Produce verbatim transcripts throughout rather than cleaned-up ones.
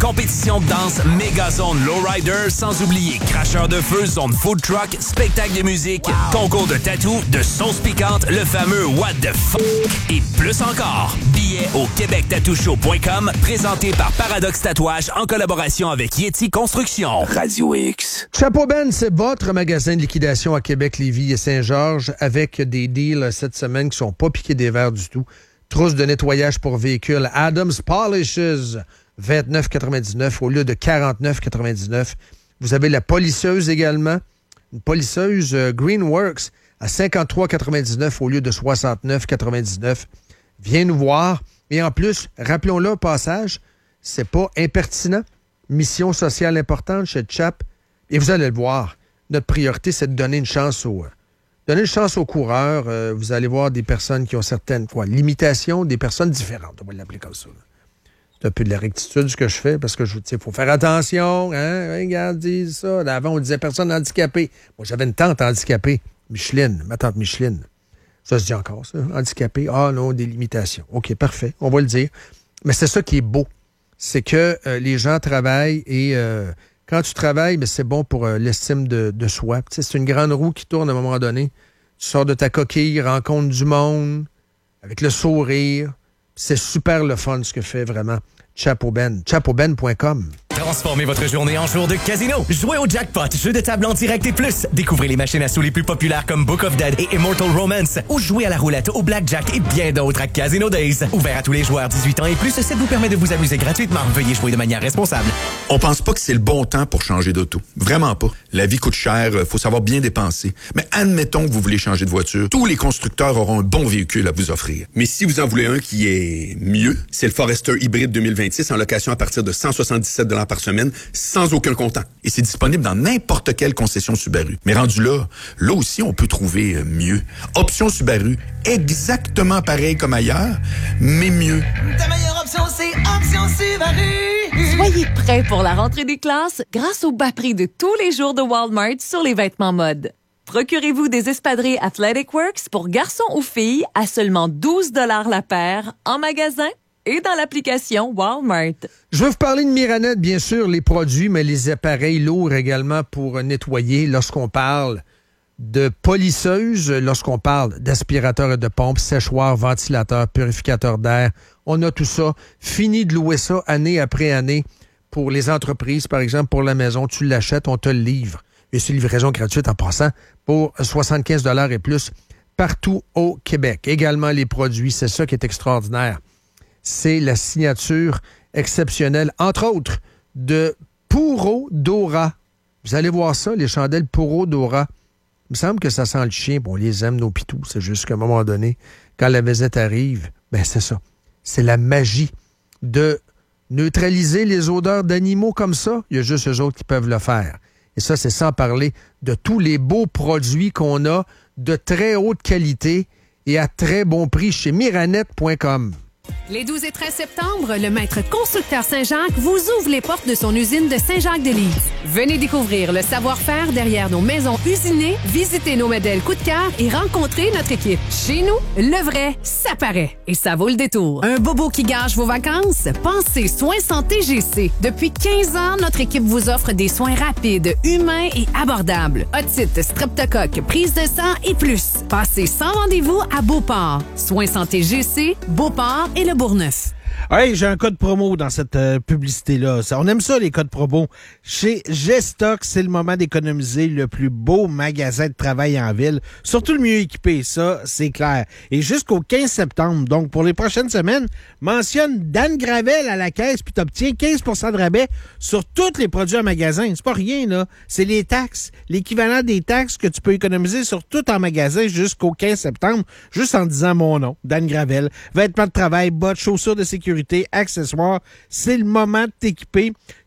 compétition de danse, méga zone lowrider, sans oublier cracheur de feu, zone food truck, spectacle de musique, wow. concours de tatou, de sauce piquante, le fameux What the F*** et plus encore. Billets au québec tattoo show point com, présenté par Paradox Tatouage en collaboration avec Yeti Construction. Radio X. Chapeau Ben, c'est votre magasin de liquidation à Québec, Lévis et Saint-Georges avec des deals cette semaine qui sont pas piqués des verres du tout. Trousse de nettoyage pour véhicules Adams Polishes, vingt-neuf quatre-vingt-dix-neuf au lieu de quarante-neuf quatre-vingt-dix-neuf. Vous avez la polisseuse également, une polisseuse euh, Greenworks à cinquante-trois quatre-vingt-dix-neuf au lieu de soixante-neuf quatre-vingt-dix-neuf. Viens nous voir. Et en plus, rappelons-le au passage, c'est pas impertinent. Mission sociale importante chez Chap. Et vous allez le voir, notre priorité, c'est de donner une chance aux... Donner une chance aux coureurs. Euh, vous allez voir des personnes qui ont certaines quoi, limitations, des personnes différentes. On va l'appeler comme ça. Là. C'est un peu de la rectitude ce que je fais parce que je vous dis, il faut faire attention. Hein? Regarde, dis ça. Avant, on disait personne handicapée. Moi, j'avais une tante handicapée. Micheline, ma tante Micheline. Ça se dit encore, ça. Handicapée. Ah non, des limitations. OK, parfait. On va le dire. Mais c'est ça qui est beau. C'est que euh, les gens travaillent et... Euh, Quand tu travailles, ben, c'est bon pour euh, l'estime de, de soi. Tu sais, c'est une grande roue qui tourne à un moment donné. Tu sors de ta coquille, rencontres du monde, avec le sourire. C'est super le fun ce que fait vraiment Chapeau Ben. chapeau ben point com. Transformez votre journée en jour de casino. Jouez au jackpot, jeu de table en direct et plus. Découvrez les machines à sous les plus populaires comme Book of Dead et Immortal Romance. Ou jouez à la roulette, au blackjack et bien d'autres à Casino Days. Ouvert à tous les joueurs dix-huit ans et plus, ça vous permet de vous amuser gratuitement. Veuillez jouer de manière responsable. On pense pas que c'est le bon temps pour changer d'auto. Vraiment pas. La vie coûte cher, faut savoir bien dépenser. Mais admettons que vous voulez changer de voiture. Tous les constructeurs auront un bon véhicule à vous offrir. Mais si vous en voulez un qui est mieux, c'est le Forester Hybrid deux mille vingt-six en location à partir de cent soixante-dix-sept dollars par semaine, sans aucun comptant. Et c'est disponible dans n'importe quelle concession Subaru. Mais rendu là, là aussi, on peut trouver mieux. Option Subaru, exactement pareil comme ailleurs, mais mieux. Ta meilleure option, c'est Option Subaru. Soyez prêts pour la rentrée des classes grâce au bas prix de tous les jours de Walmart sur les vêtements mode. Procurez-vous des espadrilles Athletic Works pour garçons ou filles à seulement douze dollars la paire en magasin et dans l'application Walmart. Je veux vous parler de Miranet, bien sûr, les produits, mais les appareils lourds également pour nettoyer lorsqu'on parle de polisseuse, lorsqu'on parle d'aspirateur et de pompe, séchoir, ventilateur, purificateur d'air. On a tout ça. Fini de louer ça année après année pour les entreprises, par exemple, pour la maison. Tu l'achètes, on te le livre. Et c'est livraison gratuite en passant pour soixante-quinze dollars et plus partout au Québec. Également les produits, c'est ça qui est extraordinaire. C'est la signature exceptionnelle, entre autres, de Puro Dora. Vous allez voir ça, les chandelles Puro Dora. Il me semble que ça sent le chien. Bon, on les aime, nos pitous. C'est juste qu'à un moment donné, quand la visite arrive, ben c'est ça. C'est la magie de neutraliser les odeurs d'animaux comme ça. Il y a juste eux autres qui peuvent le faire. Et ça, c'est sans parler de tous les beaux produits qu'on a de très haute qualité et à très bon prix chez Miranet point com. Les douze et treize septembre, le maître constructeur Saint-Jacques vous ouvre les portes de son usine de Saint-Jacques-de-Lys. Venez découvrir le savoir-faire derrière nos maisons usinées, visiter nos modèles coup de cœur et rencontrer notre équipe. Chez nous, le vrai, ça paraît. Et ça vaut le détour. Un bobo qui gâche vos vacances? Pensez Soins Santé G C. Depuis quinze ans, notre équipe vous offre des soins rapides, humains et abordables. Otite, streptocoque, prise de sang et plus. Passez sans rendez-vous à Beauport. Soins Santé G C, Beauport et le Bourgneuf. Hey, j'ai un code promo dans cette euh, publicité-là. Ça, on aime ça, les codes promo. Chez G-Stock, c'est le moment d'économiser le plus beau magasin de travail en ville. Surtout le mieux équipé, ça, c'est clair. Et jusqu'au quinze septembre, donc pour les prochaines semaines, mentionne Dan Gravel à la caisse puis t'obtiens quinze pour cent de rabais sur tous les produits en magasin. C'est pas rien, là. C'est les taxes. L'équivalent des taxes que tu peux économiser sur tout en magasin jusqu'au quinze septembre, juste en disant mon nom, Dan Gravel. Vêtements de travail, bottes, chaussures de sécurité, accessoires. C'est le moment de t'équiper.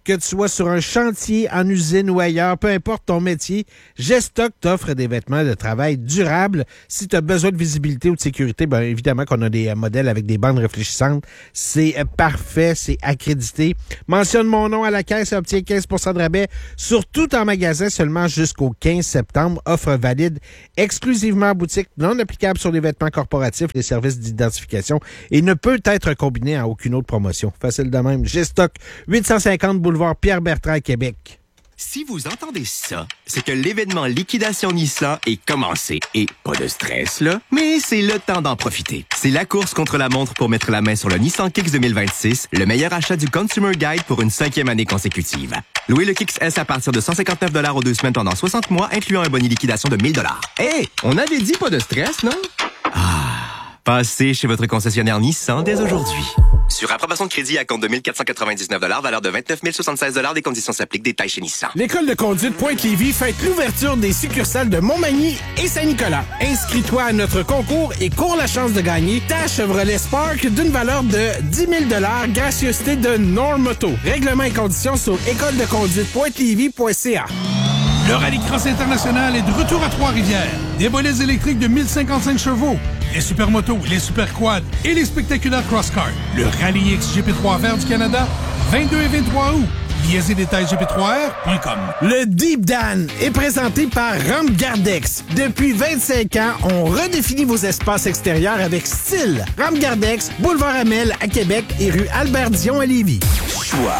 Que tu sois sur un chantier, en usine ou ailleurs, peu importe ton métier, Gestock t'offre des vêtements de travail durables. Si tu as besoin de visibilité ou de sécurité, bien évidemment qu'on a des euh, modèles avec des bandes réfléchissantes. C'est euh, parfait, c'est accrédité. Mentionne mon nom à la caisse et obtiens quinze pour cent de rabais sur tout en magasin seulement jusqu'au quinze septembre. Offre valide exclusivement en boutique, non applicable sur les vêtements corporatifs, les services d'identification et ne peut être combiné à aucune autre promotion. Facile de même. Gestock, huit cent cinquante boulevard Pierre-Bertrand à Québec. Si vous entendez ça, c'est que l'événement Liquidation Nissan est commencé. Et pas de stress, là, mais c'est le temps d'en profiter. C'est la course contre la montre pour mettre la main sur le Nissan Kicks deux mille vingt-six, le meilleur achat du Consumer Guide pour une cinquième année consécutive. Louez le Kicks S à partir de cent cinquante-neuf dollars aux deux semaines pendant soixante mois, incluant un boni liquidation de mille dollars. Hé, hey, on avait dit pas de stress, non? Ah, passez chez votre concessionnaire Nissan dès aujourd'hui. Sur approbation de crédit à compte de mille quatre cent quatre-vingt-dix-neuf dollars, valeur de vingt-neuf mille soixante-seize dollars, des conditions s'appliquent, détails chez Nissan. L'école de conduite Pointe-Lévis fête l'ouverture des succursales de Montmagny et Saint-Nicolas. Inscris-toi à notre concours et cours la chance de gagner ta Chevrolet Spark d'une valeur de dix mille dollars, gracieuseté de Normoto. Règlements et conditions sur école de conduite pointe lévis point c a. Le Rallycross international est de retour à Trois-Rivières. Des bolets électriques de mille cinquante-cinq chevaux, les supermotos, les superquads et les spectaculaires cross-cars. Le Rallye X G P trois R du Canada, vingt-deux et vingt-trois août. Billets et détails G P trois R point com. Le Deep Dan est présenté par Ramgardex. Depuis vingt-cinq ans, on redéfinit vos espaces extérieurs avec style. Ramgardex, boulevard Amel à Québec et rue Albert-Dion à Lévis. Choix.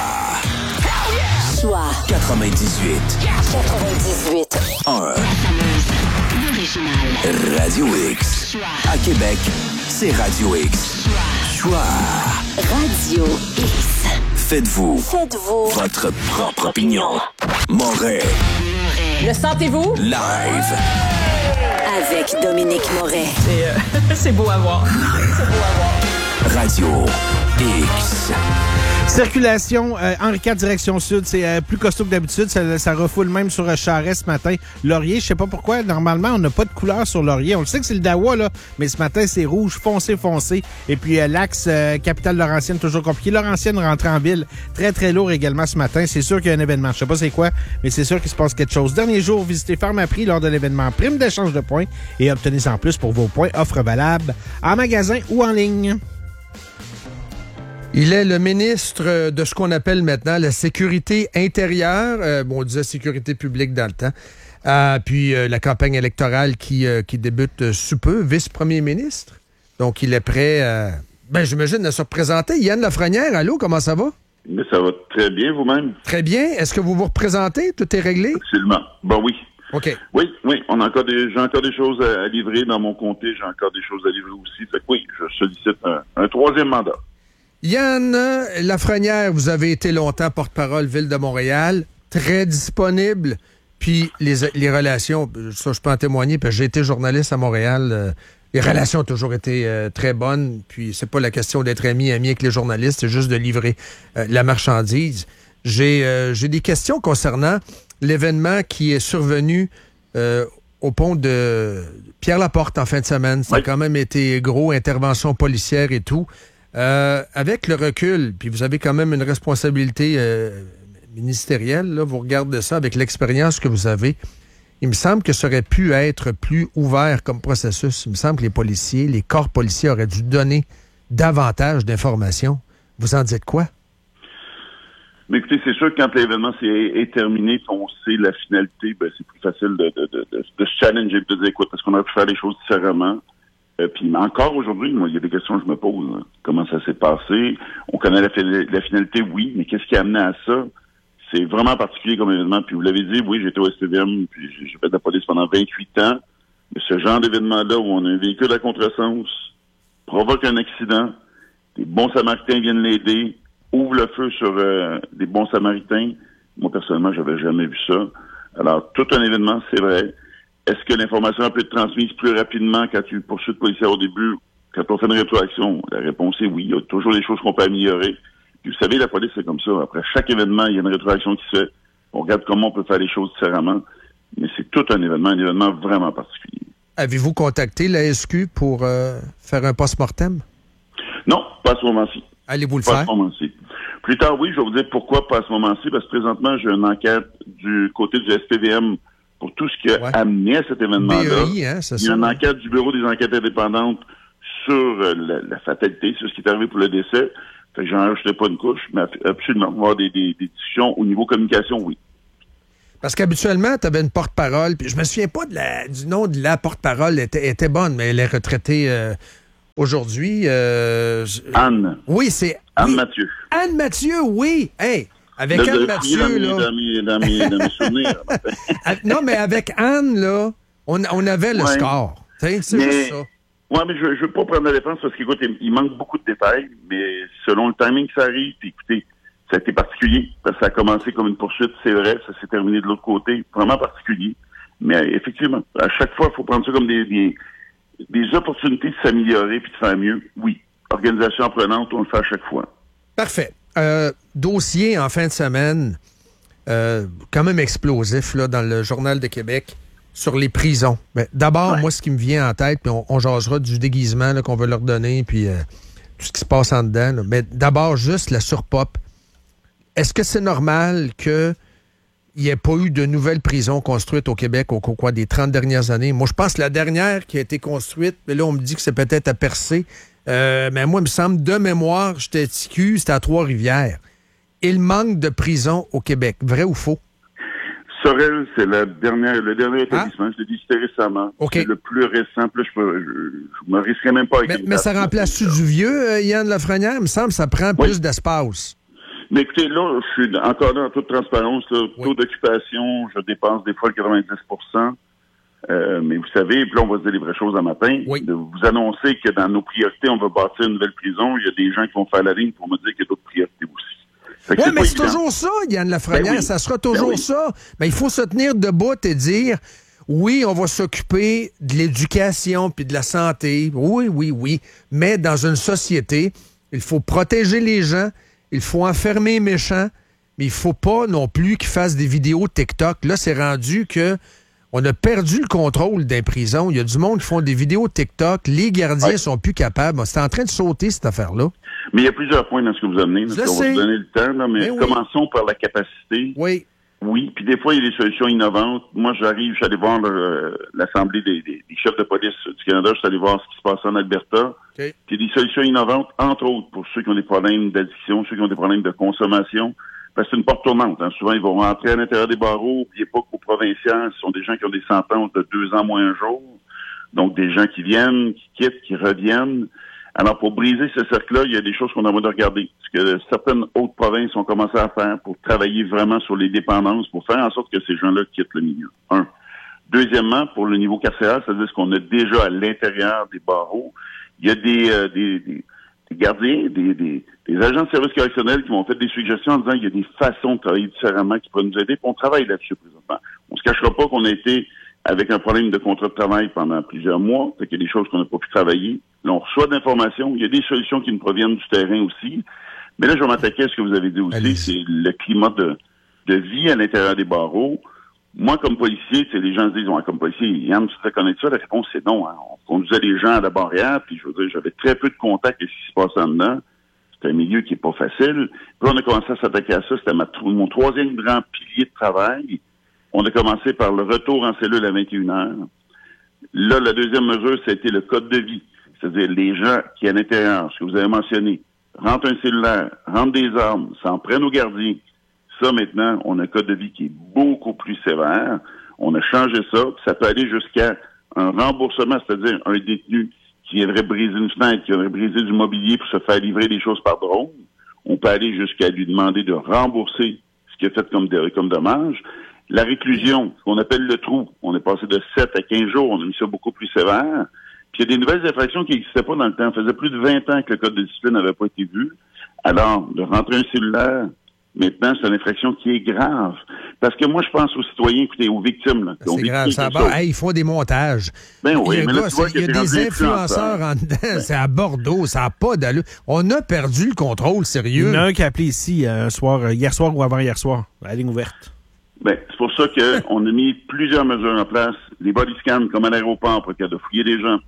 Choix quatre-vingt-dix-huit. quatre-vingt-dix-huit. un. L'original. Radio X. À Québec, c'est Radio X. Choix. Radio X. Faites-vous. Faites-vous. Votre propre opinion. Moret. Le sentez-vous? Live. Avec Dominique Moret. C'est, euh, c'est beau à voir. C'est beau à voir. Radio X. Circulation, euh, Henri quatre, direction sud, c'est euh, plus costaud que d'habitude. Ça, ça refoule même sur Charest ce matin. Laurier, je sais pas pourquoi. Normalement, on n'a pas de couleur sur Laurier. On le sait que c'est le Dawa, là, mais ce matin, c'est rouge, foncé, foncé. Et puis, euh, l'axe euh, Capitale-Laurentienne, toujours compliqué. Laurentienne rentrée en ville, très, très lourd également ce matin. C'est sûr qu'il y a un événement. Je sais pas c'est quoi, mais c'est sûr qu'il se passe quelque chose. Dernier jour, visitez Pharmaprix lors de l'événement Prime d'échange de points et obtenez en plus pour vos points. Offre valable en magasin ou en ligne. Il est le ministre de ce qu'on appelle maintenant la sécurité intérieure. Euh, bon, on disait sécurité publique dans le temps. Euh, puis euh, la campagne électorale qui, euh, qui débute euh, sous peu, vice-premier ministre. Donc, il est prêt, euh, ben, j'imagine, à se représenter. Yann Lafrenière, allô, comment ça va? Mais ça va très bien vous-même. Très bien. Est-ce que vous vous représentez? Tout est réglé? Absolument. Ben oui. OK. Oui, oui. On a encore des, j'ai encore des choses à, à livrer dans mon comté. J'ai encore des choses à livrer aussi. Fait que oui, je sollicite un, un troisième mandat. Yann Lafrenière, vous avez été longtemps porte-parole Ville de Montréal, très disponible, puis les, les relations, ça je peux en témoigner, parce que j'ai été journaliste à Montréal, euh, les relations ont toujours été euh, très bonnes, puis c'est pas la question d'être ami, ami avec les journalistes, c'est juste de livrer euh, la marchandise. J'ai, euh, j'ai des questions concernant l'événement qui est survenu euh, au pont de Pierre-Laporte en fin de semaine. Ça oui. a quand même été gros, intervention policière et tout. Euh, avec le recul, puis vous avez quand même une responsabilité euh, ministérielle, là, vous regardez ça avec l'expérience que vous avez, il me semble que ça aurait pu être plus ouvert comme processus. Il me semble que les policiers, les corps policiers auraient dû donner davantage d'informations. Vous en dites quoi? Mais écoutez, c'est sûr que quand l'événement est, est terminé, qu'on sait la finalité, ben, c'est plus facile de, de, de, de, de se challenger et de dire, écoute, est-ce qu'on aurait pu faire les choses différemment? Euh, puis encore aujourd'hui, moi, il y a des questions que je me pose. Hein. Comment ça s'est passé? On connaît la, la finalité, oui, mais qu'est-ce qui a amené à ça? C'est vraiment particulier comme événement. Puis vous l'avez dit, oui, j'étais au S T V M, puis j'ai fait de la police pendant vingt-huit ans. Mais ce genre d'événement-là où on a un véhicule à contresens, provoque un accident, des bons samaritains viennent l'aider, ouvre le feu sur euh, des bons samaritains. Moi, personnellement, j'avais jamais vu ça. Alors, tout un événement, c'est vrai. Est-ce que l'information peut être transmise plus rapidement quand tu poursuis le policier au début, quand on fait une rétroaction? La réponse est oui. Il y a toujours des choses qu'on peut améliorer. Puis vous savez, la police, c'est comme ça. Après chaque événement, il y a une rétroaction qui se fait. On regarde comment on peut faire les choses différemment. Mais c'est tout un événement, un événement vraiment particulier. Avez-vous contacté la S Q pour euh, faire un post-mortem? Non, pas à ce moment-ci. Allez-vous le pas faire? à ce moment-ci. Plus tard, oui, je vais vous dire pourquoi pas à ce moment-ci, parce que présentement, j'ai une enquête du côté du S P V M pour tout ce qui a ouais. amené à cet événement-là. B E I, hein, c'est Il y a ça, une hein? enquête du Bureau des enquêtes indépendantes sur euh, la, la fatalité, sur ce qui est arrivé pour le décès. Fait que j'en rajoutais pas une couche, mais absolument, on va avoir des, des, des discussions au niveau communication, oui. Parce qu'habituellement, tu avais une porte-parole, puis je me souviens pas de la, du nom de la porte-parole, elle était, elle était bonne, mais elle est retraitée euh, aujourd'hui. Euh, Anne. Oui, c'est... Anne oui. Mathieu. Anne Mathieu, oui. Hey, avec de, Anne de Mathieu, dans mes, là... Dans mes, dans mes, dans mes souvenirs. Non, mais avec Anne, là, on, on avait le ouais. score. T'sais, c'est mais, juste ça. Oui, mais je ne veux pas prendre la défense parce qu'écoute, il, il manque beaucoup de détails, mais selon le timing que ça arrive, puis écoutez, ça a été particulier, parce que ça a commencé comme une poursuite, c'est vrai, ça s'est terminé de l'autre côté, vraiment particulier. Mais euh, effectivement, à chaque fois, il faut prendre ça comme des, des, des opportunités de s'améliorer puis de faire mieux. Oui, organisation apprenante, on le fait à chaque fois. Parfait. Euh, dossier en fin de semaine, euh, quand même explosif là, dans le Journal de Québec, sur les prisons. Ben, d'abord, ouais. moi, ce qui me vient en tête, puis on, on jasera du déguisement là, qu'on veut leur donner, puis euh, tout ce qui se passe en dedans. Là. Mais d'abord, juste la surpop. Est-ce que c'est normal qu'il n'y ait pas eu de nouvelles prisons construites au Québec au cours des trente dernières années? Moi, je pense que la dernière qui a été construite, mais là, on me dit que c'est peut-être à Percé. Euh, mais moi, il me semble, de mémoire, j'étais T Q, c'était à Trois-Rivières. Il manque de prisons au Québec. Vrai ou faux? Sorel, c'est la dernière, le dernier établissement. Ah? Je l'ai dit, c'était récemment. Okay. C'est le plus récent. Plus je, peux, je, je me risquerais même pas avec Mais, mais ça remplace-tu du vieux, euh, Yann Lafrenière? Il me semble que ça prend oui. plus d'espace. Mais écoutez, là, je suis encore là en toute transparence. Là, oui. Taux d'occupation, je dépense des fois le quatre-vingt-dix pour cent. Euh, mais vous savez, puis là, on va se dire les vraies choses un matin. Oui. De vous annoncer que dans nos priorités, on va bâtir une nouvelle prison. Il y a des gens qui vont faire la ligne pour me dire qu'il y a d'autres priorités aussi. Oui, mais c'est évident. Toujours ça, Yann Lafrenière. Ben oui. Ça sera toujours ben oui. ça. Mais il faut se tenir debout et dire, oui, on va s'occuper de l'éducation puis de la santé. Oui, oui, oui. Mais dans une société, il faut protéger les gens, il faut enfermer les méchants, mais il faut pas non plus qu'ils fassent des vidéos TikTok. Là, c'est rendu que on a perdu le contrôle des prisons. Il y a du monde qui font des vidéos TikTok. Les gardiens ouais. sont plus capables. C'est en train de sauter, cette affaire-là. Mais il y a plusieurs points dans ce que vous amenez. On va vous donner le temps, là, mais, mais oui. commençons par la capacité. Oui. Oui, puis des fois, il y a des solutions innovantes. Moi, j'arrive, je suis allé voir le, l'Assemblée des, des, des chefs de police du Canada. Je suis allé voir ce qui se passe en Alberta. Okay. Puis il y a des solutions innovantes, entre autres, pour ceux qui ont des problèmes d'addiction, ceux qui ont des problèmes de consommation. Parce que c'est une porte tournante. Hein. Souvent, ils vont rentrer à l'intérieur des barreaux. N'oubliez pas qu'aux provinciales, ce sont des gens qui ont des sentences de deux ans moins un jour. Donc, des gens qui viennent, qui quittent, qui reviennent. Alors, pour briser ce cercle-là, il y a des choses qu'on a envie de regarder. Ce que certaines autres provinces ont commencé à faire pour travailler vraiment sur les dépendances, pour faire en sorte que ces gens-là quittent le milieu. Un. Deuxièmement, pour le niveau carcéral, c'est-à-dire ce qu'on a déjà à l'intérieur des barreaux, il y a des, euh, des, des, des gardiens, des, des, des agents de services correctionnels qui m'ont fait des suggestions en disant qu'il y a des façons de travailler différemment qui pourraient nous aider, puis on travaille là-dessus présentement. On se cachera pas qu'on a été avec un problème de contrat de travail pendant plusieurs mois, fait qu'il y a des choses qu'on n'a pas pu travailler. Là, on reçoit de l'information, il y a des solutions qui nous proviennent du terrain aussi. Mais là, je vais m'attaquer à ce que vous avez dit aussi, Allez. c'est le climat de, de vie à l'intérieur des barreaux. Moi, comme policier, c'est les gens se disent, ouais, comme policier, Yann, tu te reconnais ça? La réponse, c'est non. Hein. On conduisait les gens à la barrière, puis je veux dire, j'avais très peu de contact avec ce qui se passe en dedans. C'est un milieu qui est pas facile. Puis on a commencé à s'attaquer à ça. C'était ma, mon troisième grand pilier de travail. On a commencé par le retour en cellule à vingt et une heures. Là, la deuxième mesure, c'était le code de vie. C'est-à-dire les gens qui, à l'intérieur, ce que vous avez mentionné, rentrent un cellulaire, rentrent des armes, s'en prennent aux gardiens. Ça, maintenant, on a un code de vie qui est beaucoup plus sévère. On a changé ça. Ça peut aller jusqu'à un remboursement, c'est-à-dire un détenu qui viendrait briser une fenêtre, qui viendrait briser du mobilier pour se faire livrer des choses par drone. On peut aller jusqu'à lui demander de rembourser ce qu'il a fait comme, comme dommage. La réclusion, ce qu'on appelle le trou, on est passé de sept à quinze jours, on a mis ça beaucoup plus sévère. Puis il y a des nouvelles infractions qui n'existaient pas dans le temps. Ça faisait plus de vingt ans que le code de discipline n'avait pas été vu. Alors, de rentrer un cellulaire, maintenant, c'est une infraction qui est grave. Parce que moi, je pense aux citoyens, écoutez, aux victimes. Là, c'est grave, ça va. Hey, ils font des montages. Ben oui, il y a, mais gars, là, tu vois il y a des influenceurs en dedans. Ben. C'est à Bordeaux, ça n'a pas d'allure. On a perdu le contrôle, sérieux. Il y en a un qui a appelé ici, un soir, hier soir ou avant-hier soir, à la ligne ouverte. Ben, c'est pour ça qu'on a mis plusieurs mesures en place. Les body scans, comme à l'aéroport, pour qu'il y ait de fouiller les gens.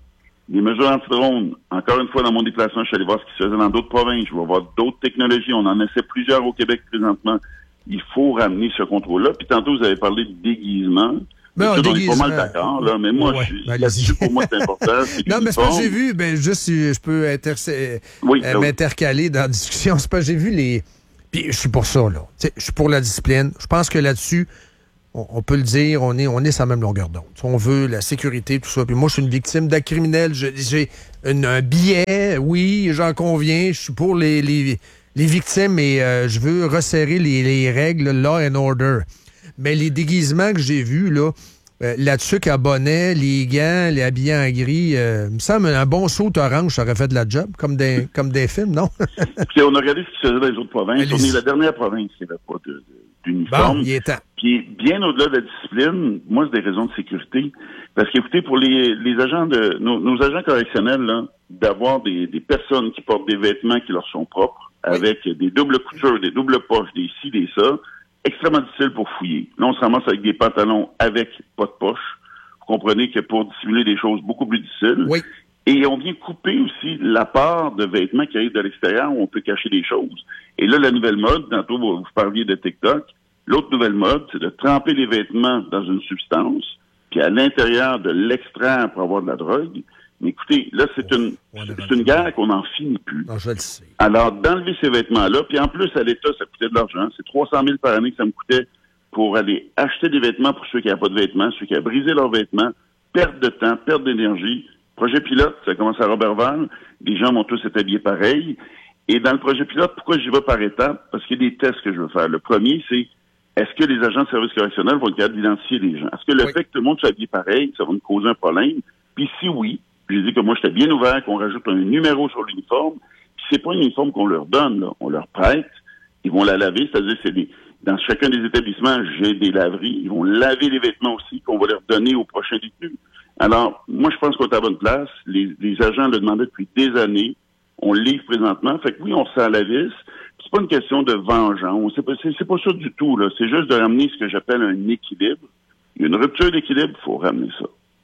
des mesures anti-drones. Encore une fois, dans mon déplacement, je suis allé voir ce qui se faisait dans d'autres provinces. Je vais voir d'autres technologies. On en essaie plusieurs au Québec présentement. Il faut ramener ce contrôle-là. Puis tantôt, vous avez parlé de déguisement. Ben, on est pas mal euh, d'accord, là, mais moi, ouais, je suis, ben, là-dessus, pour moi, c'est important. C'est non, mais c'est parce que j'ai l'uniforme. vu, ben, juste si je peux interc- Oui, euh, oui. m'intercaler dans la discussion, c'est parce que j'ai vu les... Puis je suis pour ça, là. T'sais, je suis pour la discipline. Je pense que là-dessus, on, on peut le dire, on est, on est sur la même longueur d'onde. Si on veut la sécurité, tout ça. Puis moi, je suis une victime d'actes criminels. Je- J'ai une- un billet, oui, j'en conviens. Je suis pour les, les, les victimes et euh, je veux resserrer les, les règles law and order. Mais les déguisements que j'ai vus, là, euh, la tuque à bonnet, les gants, les habillés en gris, euh, il me semble un bon saut orange, ça aurait fait de la job, comme des, comme des films, non? Puis on a regardé ce qui se faisait dans les autres provinces. Allez-y. On est la dernière province qui n'avait pas de, de- d'uniforme. Bon, il est temps. Puis bien au-delà de la discipline, moi, c'est des raisons de sécurité. Parce qu'écoutez, pour les, les agents de nos, nos agents correctionnels, là, d'avoir des, des personnes qui portent des vêtements qui leur sont propres, avec des doubles coutures, des doubles poches, des ci, des ça, extrêmement difficile pour fouiller. Là, on se ramasse avec des pantalons avec pas de poche. Vous comprenez que pour dissimuler des choses beaucoup plus difficiles. Oui. Et on vient couper aussi la part de vêtements qui arrivent de l'extérieur où on peut cacher des choses. Et là, la nouvelle mode, tantôt vous, vous parliez de TikTok, l'autre nouvelle mode, c'est de tremper les vêtements dans une substance, puis à l'intérieur de l'extraire pour avoir de la drogue. Mais écoutez, là, c'est une, c'est une guerre qu'on n'en finit plus. Non, je le sais. Alors, d'enlever ces vêtements-là, puis en plus, à l'État, ça coûtait de l'argent. C'est trois cent mille par année que ça me coûtait pour aller acheter des vêtements pour ceux qui n'ont pas de vêtements, ceux qui ont brisé leurs vêtements, perte de temps, perte d'énergie. Projet pilote, ça commence à Robertval. Les gens vont tous être habillés pareil. Et dans le projet pilote, pourquoi j'y vais par étapes? Parce qu'il y a des tests que je veux faire. Le premier, c'est est-ce que les agents de service correctionnel vont être capables d'identifier les gens? Est-ce que le Oui. fait que tout le monde soit habillé pareil, ça va nous causer un problème? Puis si oui, j'ai dit que moi, j'étais bien ouvert, qu'on rajoute un numéro sur l'uniforme. Puis c'est pas un uniforme qu'on leur donne, là. On leur prête. Ils vont la laver, c'est-à-dire c'est des, dans chacun des établissements, j'ai des laveries. Ils vont laver les vêtements aussi qu'on va leur donner aux prochains détenus. Alors, moi, je pense qu'on est à la bonne place. Les, les agents le demandaient depuis des années. On le livre présentement. Fait que oui, on se sert à la vis. C'est pas une question de vengeance. C'est pas, c'est, c'est pas ça du tout, là. C'est juste de ramener ce que j'appelle un équilibre. Il y a une rupture d'équilibre, il faut ramener ça.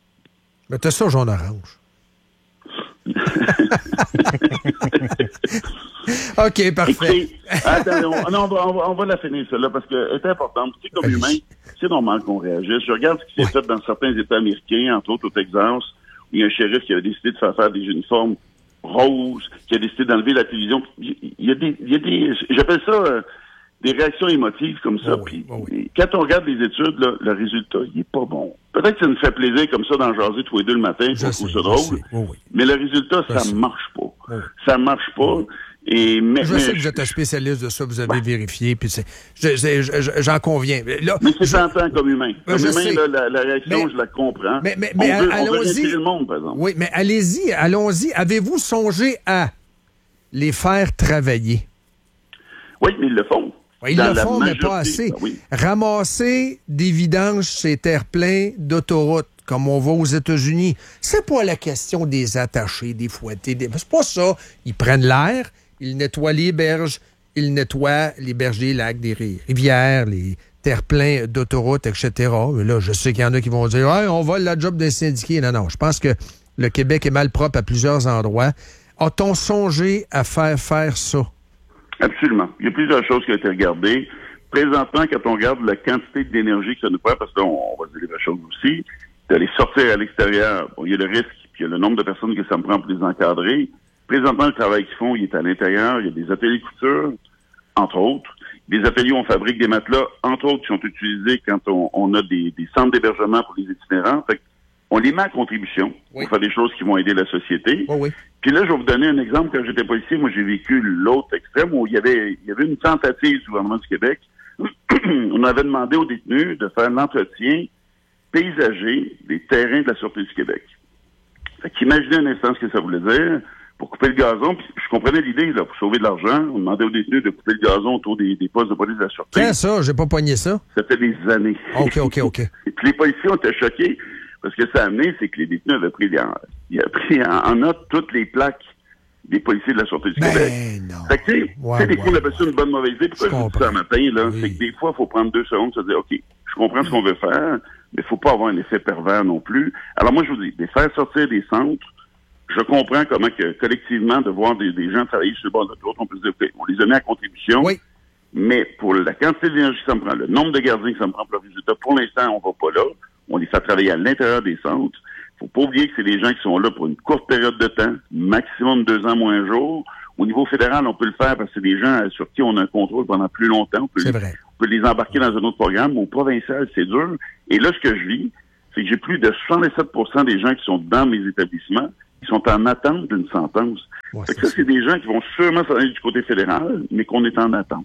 Mais t'as ça jaune-orange. OK, parfait. Écoutez, attends, on, non, on, va, on, va, on va la finir, celle-là, parce qu'elle est importante. Tu sais, comme humain, c'est normal qu'on réagisse. Je regarde ce qui s'est fait dans certains États américains, entre autres au Texas, où il y a un shérif qui a décidé de faire faire des uniformes roses, qui a décidé d'enlever la télévision. Il y a des, il y a des j'appelle ça euh, des réactions émotives comme ça. Oh oui, Puis, oh oui. quand on regarde les études, là, le résultat, il est pas bon. Peut-être que ça nous fait plaisir comme ça d'en jaser tous les deux le matin, Je pour sais, trouver ça je drôle. sais. Oh oui. Mais le résultat, Je ça sais. marche pas. oui. Ça marche pas. Et mais, Je mais- sais que vous êtes un spécialiste de ça, vous avez vérifié, puis c'est, je- je- je- j'en conviens. Là, Mais c'est je- tentant comme humain. Ben, Comme je humain, sais. là, la, la réaction, Mais- je la comprends. Mais, mais, mais on veut, on veut allons-y. réinsérer le monde, par exemple. Oui, mais allez-y, allons-y. Avez-vous songé à les faire travailler? Oui, mais ils le font. Oui, ils Dans le la font, mais majorité, pas assez. ben oui. Ramasser des vidanges ces terre-pleins d'autoroutes, comme on va aux États-Unis, c'est pas la question des attachés, des fouettés. Des... C'est pas ça. Ils prennent l'air, ils nettoient les berges, ils nettoient les berges des lacs, des ri- rivières, les terre-pleins d'autoroutes, et cetera. Mais là, je sais qu'il y en a qui vont dire hey, on vole la job des syndiqués. Non, non. Je pense que le Québec est mal propre à plusieurs endroits. A-t-on songé à faire faire ça? Absolument. Il y a plusieurs choses qui ont été regardées. Présentement, quand on regarde la quantité d'énergie que ça nous prend, parce que là, on, on va se dire les vraies choses aussi, d'aller sortir à l'extérieur, bon, il y a le risque, puis il y a le nombre de personnes que ça me prend pour les encadrer. Présentement, le travail qu'ils font, il est à l'intérieur. Il y a des ateliers de couture, entre autres. Des ateliers où on fabrique des matelas, entre autres, qui sont utilisés quand on, on a des, des centres d'hébergement pour les itinérants. Fait on les met à contribution Oui. pour faire des choses qui vont aider la société. Oui, oui. Puis là, je vais vous donner un exemple. Quand j'étais policier, moi, j'ai vécu l'autre extrême où il y avait, il y avait une tentative du gouvernement du Québec. On avait demandé aux détenus de faire l'entretien paysager des terrains de la Sûreté du Québec. Fait qu'imaginez un instant ce que ça voulait dire. Pour couper le gazon, puis je comprenais l'idée, là, pour sauver de l'argent, on demandait aux détenus de couper le gazon autour des, des postes de police de la Sûreté. Quand ça? J'ai pas pogné ça. Ça fait des années. OK, OK, OK. Et puis les policiers ont été choqués parce que ça a amené, c'est que les détenus avaient pris, en, ils avaient pris en, en note toutes les plaques des policiers de la Sûreté du Ben Québec. non. Fait que, tu sais, Ouais, tu sais, des ouais, fois, on appelle ça une bonne mauvaise idée. Pourquoi Je je vous dis ça un matin, là? C'est que des fois, il faut prendre deux secondes et se dire, OK, je comprends ce qu'on veut faire, mais il faut pas avoir un effet pervers non plus. Alors moi, je vous dis, les faire sortir des centres je comprends comment que collectivement de voir des, des gens travailler sur le bord de l'autre, on peut se dire, OK, on les a mis à contribution. Oui. Mais pour la quantité d'énergie que ça me prend, le nombre de gardiens que ça me prend pour le résultat, pour l'instant, on va pas là. On les fait travailler à l'intérieur des centres. Faut pas oublier que c'est des gens qui sont là pour une courte période de temps, maximum deux ans moins un jour. Au niveau fédéral, on peut le faire parce que c'est des gens sur qui on a un contrôle pendant plus longtemps. On peut, c'est les, vrai. on peut les embarquer dans un autre programme. Au provincial, c'est dur. Et là, ce que je vis, c'est que j'ai plus de soixante-dix-sept pour cent des gens qui sont dans mes établissements qui sont en attente d'une sentence. Ouais, fait que ça, c'est des gens qui vont sûrement s'en aller du côté fédéral, mais qu'on est en attente.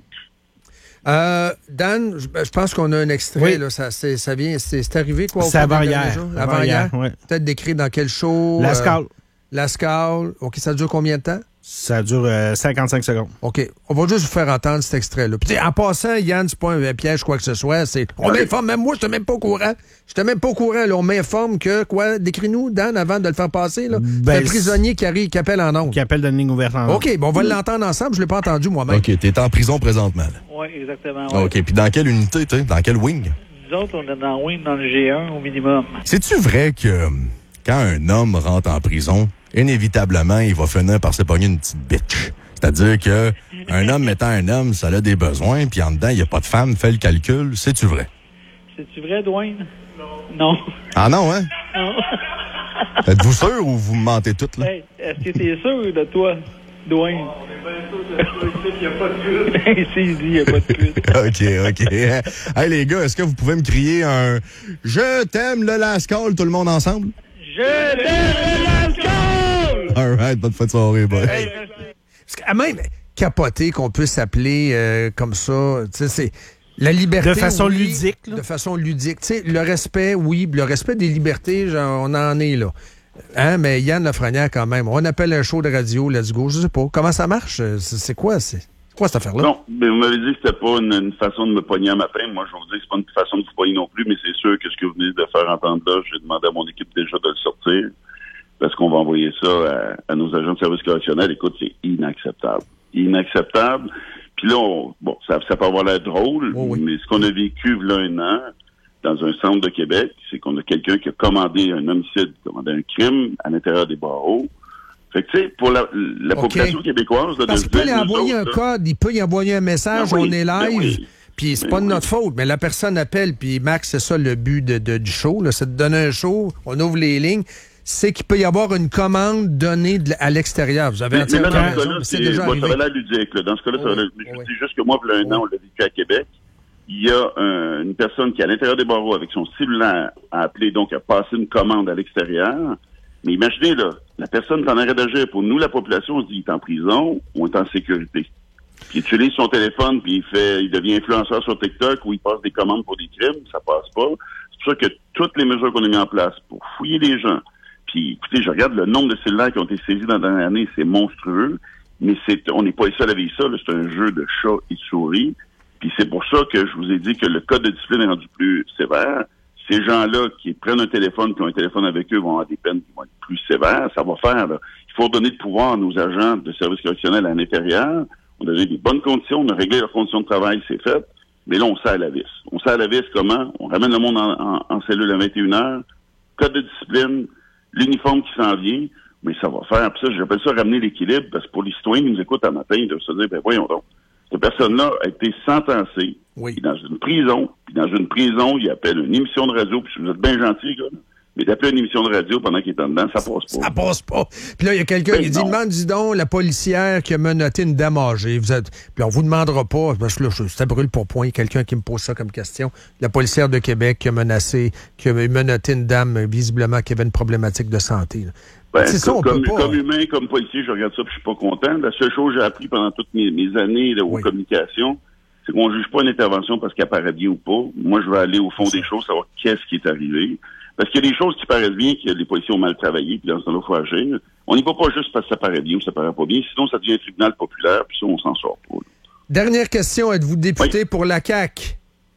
Euh, Dan, je, je pense qu'on a un extrait. Oui. Là, ça, c'est, ça vient, c'est, c'est arrivé quoi? C'est avant-hier. Avant-hier. Oui. Peut-être décrit dans quel show? La Scale. Euh, la Scale. OK, ça dure combien de temps? Ça dure euh, cinquante-cinq secondes. OK. On va juste vous faire entendre cet extrait-là. Puis, en passant, Yann, c'est pas un piège, quoi que ce soit. C'est, on m'informe, même moi, je n'étais même pas au courant. Je n'étais même pas au courant. Là, on m'informe que, quoi, décris-nous, Dan, avant de le faire passer. Là. Ben, c'est un prisonnier qui, arrive, qui appelle en ondes. Qui appelle d'une ligne ouverte en ondes. OK, bon, on va l'entendre ensemble. Je ne l'ai pas entendu moi-même. OK, t'es en prison présentement. Oui, exactement. Ouais. OK, puis dans quelle unité, t'es? Dans quel wing? Nous autres, on est dans le wing, dans le G un au minimum. C'est-tu vrai que quand un homme rentre en prison, inévitablement, il va finir par s'épogner une petite bitch? C'est-à-dire que un homme mettant un homme, ça a des besoins, puis en dedans, il n'y a pas de femme, fais le calcul. C'est-tu vrai? C'est-tu vrai, Dwayne? Non. Ah non, hein? Non. Êtes-vous sûr ou vous me mentez toutes, là? Hey, est-ce que t'es sûr de toi, Dwayne? On est bien sûr qu'il n'y a pas de pute. Ici, il dit qu'il n'y a pas de pute. OK, OK. Hey, les gars, est-ce que vous pouvez me crier un « Je t'aime le Lascaux » tout le monde ensemble? Je t'aime le Lascaux! All right, bonne fin de soirée, boy. Hey. Parce qu'à même capoter qu'on peut s'appeler euh, comme ça, tu sais, c'est la liberté. De façon oui, ludique. Là. De façon ludique. Tu sais, le respect, oui, le respect des libertés, genre, on en est là. Hein, mais Yann Lafrenière, quand même, on appelle un show de radio, let's go, je sais pas. Comment ça marche? C'est, c'est quoi, c'est, c'est quoi cette affaire-là? Non, mais vous m'avez dit que c'était pas une, une façon de me pogner à matin. Moi, je vais vous dire que c'est pas une façon de vous pogner non plus, mais c'est sûr que ce que vous venez de faire entendre là, j'ai demandé à mon équipe déjà de le sortir. Parce qu'on va envoyer ça à, à nos agents de service correctionnel. Écoute, c'est inacceptable. Inacceptable. Puis là, on, bon, ça, ça peut avoir l'air drôle, oh oui. mais ce qu'on a vécu là un an dans un centre de Québec, c'est qu'on a quelqu'un qui a commandé un homicide, commandé un crime à l'intérieur des barreaux. Fait que, tu sais, pour la, la okay. population québécoise... Là, Parce qu'il peut y envoyer un là, code, il peut y envoyer un message, ben oui, on est live... Ben oui. Puis c'est ben pas de notre oui. faute, mais la personne appelle, puis Max, c'est ça le but de, de, du show, là, c'est de donner un show, on ouvre les lignes... c'est qu'il peut y avoir une commande donnée de, à l'extérieur. Vous avez mais, entièrement mais raison. Là, c'est, c'est déjà moi, arrivé. Ça va l'air ludique. Là. Dans ce cas-là, oh, ça va l'air, oh, je oui. dis juste que moi, il y a un oh. an, on l'a vécu à Québec. Il y a un, une personne qui est à l'intérieur des barreaux avec son cellulaire a appelé, donc a passé une commande à l'extérieur. Mais imaginez, là, la personne est en arrêt d'agir. Pour nous, la population, on se dit, il est en prison ou il est en sécurité. Puis il utilise son téléphone, puis il fait, il devient influenceur sur TikTok où il passe des commandes pour des crimes. Ça passe pas. C'est pour ça que toutes les mesures qu'on a mises en place pour fouiller les gens, puis, écoutez, je regarde le nombre de cellulaires qui ont été saisis dans la dernière année, c'est monstrueux. Mais c'est, on n'est pas les seuls à vivre ça, là, c'est un jeu de chat et de souris. Puis c'est pour ça que je vous ai dit que le code de discipline est rendu plus sévère. Ces gens-là qui prennent un téléphone, qui ont un téléphone avec eux, vont avoir des peines qui vont être plus sévères. Ça va faire, là. Il faut donner de pouvoir à nos agents de service correctionnel à l'intérieur. On a donné des bonnes conditions, on a réglé leurs conditions de travail, c'est fait. Mais là, on serre la vis. On serre la vis comment? On ramène le monde en, en, en cellule à vingt et une heures. Code de discipline. L'uniforme qui s'en vient, mais ça va faire. Puis ça, j'appelle ça ramener l'équilibre, parce que pour les citoyens qui nous écoutent un matin, ils doivent se dire, ben voyons donc, cette personne-là a été sentencée, oui. dans une prison, puis dans une prison, il appelle une émission de radio, puis si vous êtes bien gentil, gars, mais d'appeler une émission de radio pendant qu'il est en dedans, ça passe pas. Ça passe pas. Puis là, il y a quelqu'un ben qui non. dit, demande, dis donc, la policière qui a menotté une dame âgée. Vous êtes... Puis on vous demandera pas, parce que là, ça brûle pour point, quelqu'un qui me pose ça comme question. La policière de Québec qui a menacé, qui a menotté une dame, visiblement, qui avait une problématique de santé. Ben, c'est ça, on comme, peut pas. Comme humain, comme policier, je regarde ça, puis je suis pas content. La seule chose que j'ai appris pendant toutes mes, mes années là, aux oui. communications, c'est qu'on juge pas une intervention parce qu'elle paraît bien ou pas. Moi, je vais aller au fond des choses, savoir qu'est-ce qui est arrivé. Parce qu'il y a des choses qui paraissent bien, que les policiers ont mal travaillé, puis dans ce temps-là, il faut agir. On n'y va pas juste parce que ça paraît bien ou ça paraît pas bien, sinon ça devient un tribunal populaire, puis ça, on s'en sort pas. Là. Dernière question, êtes-vous député oui. pour la C A Q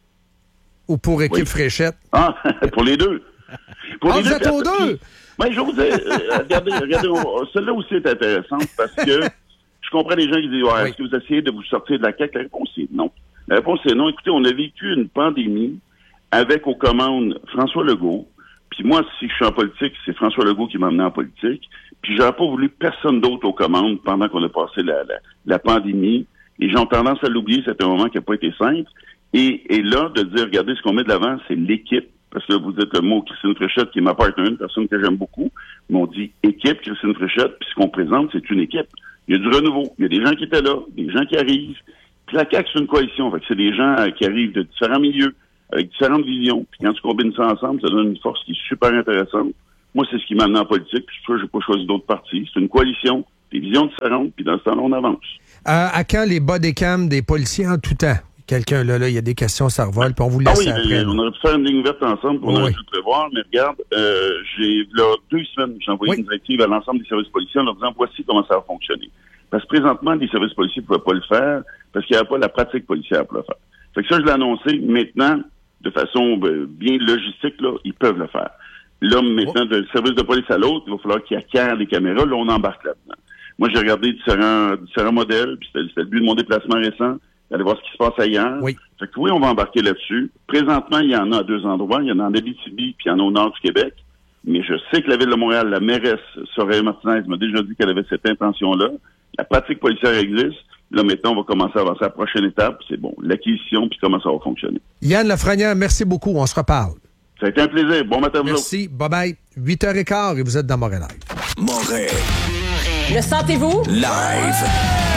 ou pour Équipe oui. Fréchette? Ah, pour les deux. Pour ah, les vous deux, êtes aux deux? Mais je vais vous dire, euh, regardez, regardez, celle-là aussi est intéressante parce que je comprends les gens qui disent, ouais, oui. est-ce que vous essayez de vous sortir de la C A Q? La réponse est non. La réponse est non. Écoutez, on a vécu une pandémie avec aux commandes François Legault. Puis moi, si je suis en politique, c'est François Legault qui m'a amené en politique. Puis j'aurais pas voulu personne d'autre aux commandes pendant qu'on a passé la, la, la pandémie. Les gens ont tendance à l'oublier, c'est un moment qui n'a pas été simple. Et, et là, de dire, regardez, ce qu'on met de l'avant, c'est l'équipe. Parce que vous dites le mot Christine Fréchette, qui est ma partenaire, une personne que j'aime beaucoup. Mais on dit équipe Christine Fréchette, puis ce qu'on présente, c'est une équipe. Il y a du renouveau. Il y a des gens qui étaient là, des gens qui arrivent. Puis la C A Q, c'est une coalition. Fait que c'est des gens euh, qui arrivent de différents milieux, avec différentes visions. Puis quand tu combines ça ensemble, ça donne une force qui est super intéressante. Moi, c'est ce qui m'a amené en politique. Puis je n'ai pas choisi d'autres partis. C'est une coalition, des visions différentes. Puis dans ce temps-là, on avance. Euh, à quand les bas des cams des policiers en tout temps? Quelqu'un, là, là, il y a des questions, ça revole, puis on vous laisse ah oui, après. On aurait pu faire une ligne ouverte ensemble, puis on oui. aurait pu le prévoir, mais regarde, euh, j'ai, là, deux semaines, j'ai envoyé oui. une directive à l'ensemble des services policiers en leur disant, voici comment ça va fonctionner. Parce que présentement, les services policiers ne pouvaient pas le faire, parce qu'il n'y avait pas la pratique policière pour le faire. Fait que ça, je l'ai annoncé, maintenant, de façon ben, bien logistique, là, ils peuvent le faire. Là, maintenant, d'un service de police à l'autre, il va falloir qu'ils acquièrent les caméras, là, on embarque là-dedans. Moi, j'ai regardé différents, différents modèles, puis c'était, c'était le but de mon déplacement récent, d'aller voir ce qui se passe ailleurs. Oui. Fait que oui, on va embarquer là-dessus. Présentement, il y en a à deux endroits. Il y en a en Abitibi, puis il y en a au nord du Québec. Mais je sais que la Ville de Montréal, la mairesse Soraya Martinez m'a déjà dit qu'elle avait cette intention-là. La pratique policière existe. Là, maintenant, on va commencer à avancer à la prochaine étape. C'est bon, l'acquisition, puis comment ça va fonctionner. Yann Lafrenière, merci beaucoup. On se reparle. Ça a été un plaisir. Bon matin à vous. Merci. Bye-bye. huit heures quinze et vous êtes dans Montréal. Montréal. Le sentez-vous? Live.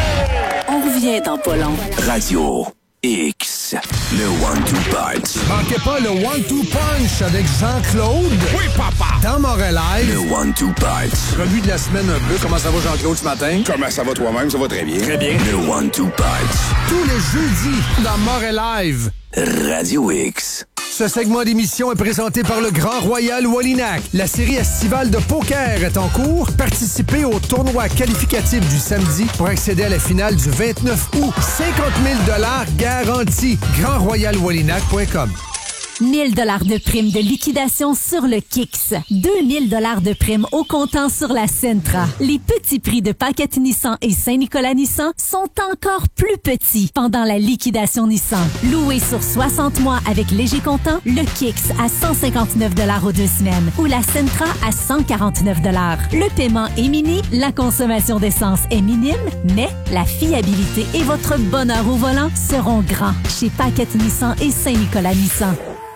On revient dans pas long. Radio X. Le one-two punch. Manquez pas le one-two punch avec Jean-Claude. Oui, papa. Dans Montréal. Le one-two punch. Revue de la semaine un peu. Comment ça va, Jean-Claude, ce matin? Comment ça va toi-même? Ça va très bien. Très bien. Le one-two punch. Tous les jeudis dans Montréal Live. Radio X. Ce segment d'émission est présenté par le Grand Royal Wallinac. La série estivale de poker est en cours. Participez au tournoi qualificatif du samedi pour accéder à la finale du vingt-neuf août. cinquante mille dollars garantis. grand royal wallinac point com. mille dollars de prime de liquidation sur le Kix. deux mille dollars de prime au comptant sur la Sentra. Les petits prix de Paquette Nissan et Saint-Nicolas Nissan sont encore plus petits pendant la liquidation Nissan. Loué sur soixante mois avec léger comptant, le Kix à cent cinquante-neuf dollars aux deux semaines ou la Sentra à cent quarante-neuf dollars. Le paiement est mini, la consommation d'essence est minime, mais la fiabilité et votre bonheur au volant seront grands chez Paquette Nissan et Saint-Nicolas Nissan.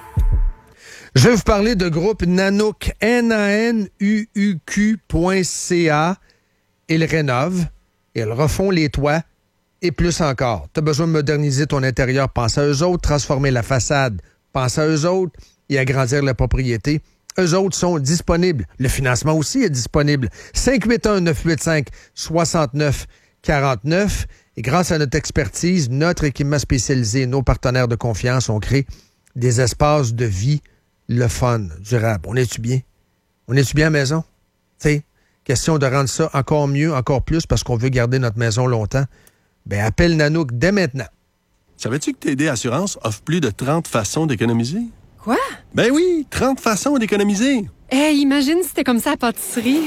Je vais vous parler de groupe Nanook, N A N U U Q point C A. Ils rénovent, ils refont les toits et plus encore. Tu as besoin de moderniser ton intérieur, pense à eux autres. Transformer la façade, pense à eux autres. Et agrandir la propriété. Eux autres sont disponibles. Le financement aussi est disponible. cinq huit un neuf huit cinq six neuf quatre neuf. Et grâce à notre expertise, notre équipement spécialisé, nos partenaires de confiance ont créé des espaces de vie le fun, durable. On est-tu bien? On est-tu bien à la maison? Tu sais, question de rendre ça encore mieux, encore plus, parce qu'on veut garder notre maison longtemps. Ben, appelle Nanook dès maintenant. Savais-tu que T D Assurance offre plus de trente façons d'économiser? Quoi? Ben oui, trente façons d'économiser. Eh, hey, imagine si c'était comme ça à la pâtisserie.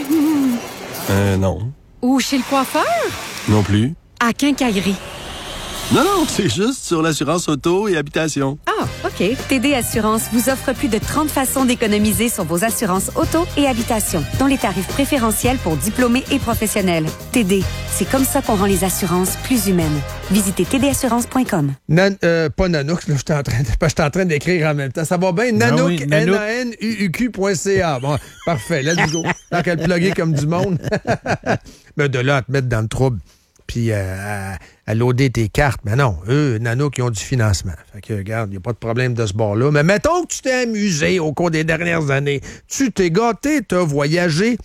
Euh, non. Ou chez le coiffeur? Non plus. À Quincaillerie. Non, non, c'est juste sur l'assurance auto et habitation. Ah, OK. T D Assurance vous offre plus de trente façons d'économiser sur vos assurances auto et habitation, dont les tarifs préférentiels pour diplômés et professionnels. T D, c'est comme ça qu'on rend les assurances plus humaines. Visitez t d assurance point com. Nan, euh, pas Nanook, là, je suis en train, de, je suis en train d'écrire en même temps. Ça va bien? Nanook, ah oui, N A N U U Q point C A. Bon, parfait, let's go. Tant qu'à le plugger comme du monde. Mais de là à te mettre dans le trouble. Puis euh, à, à loader tes cartes. Mais non, eux, Nanook, ils ont du financement. Fait que, regarde, il n'y a pas de problème de ce bord-là. Mais mettons que tu t'es amusé au cours des dernières années. Tu t'es gâté, tu as voyagé.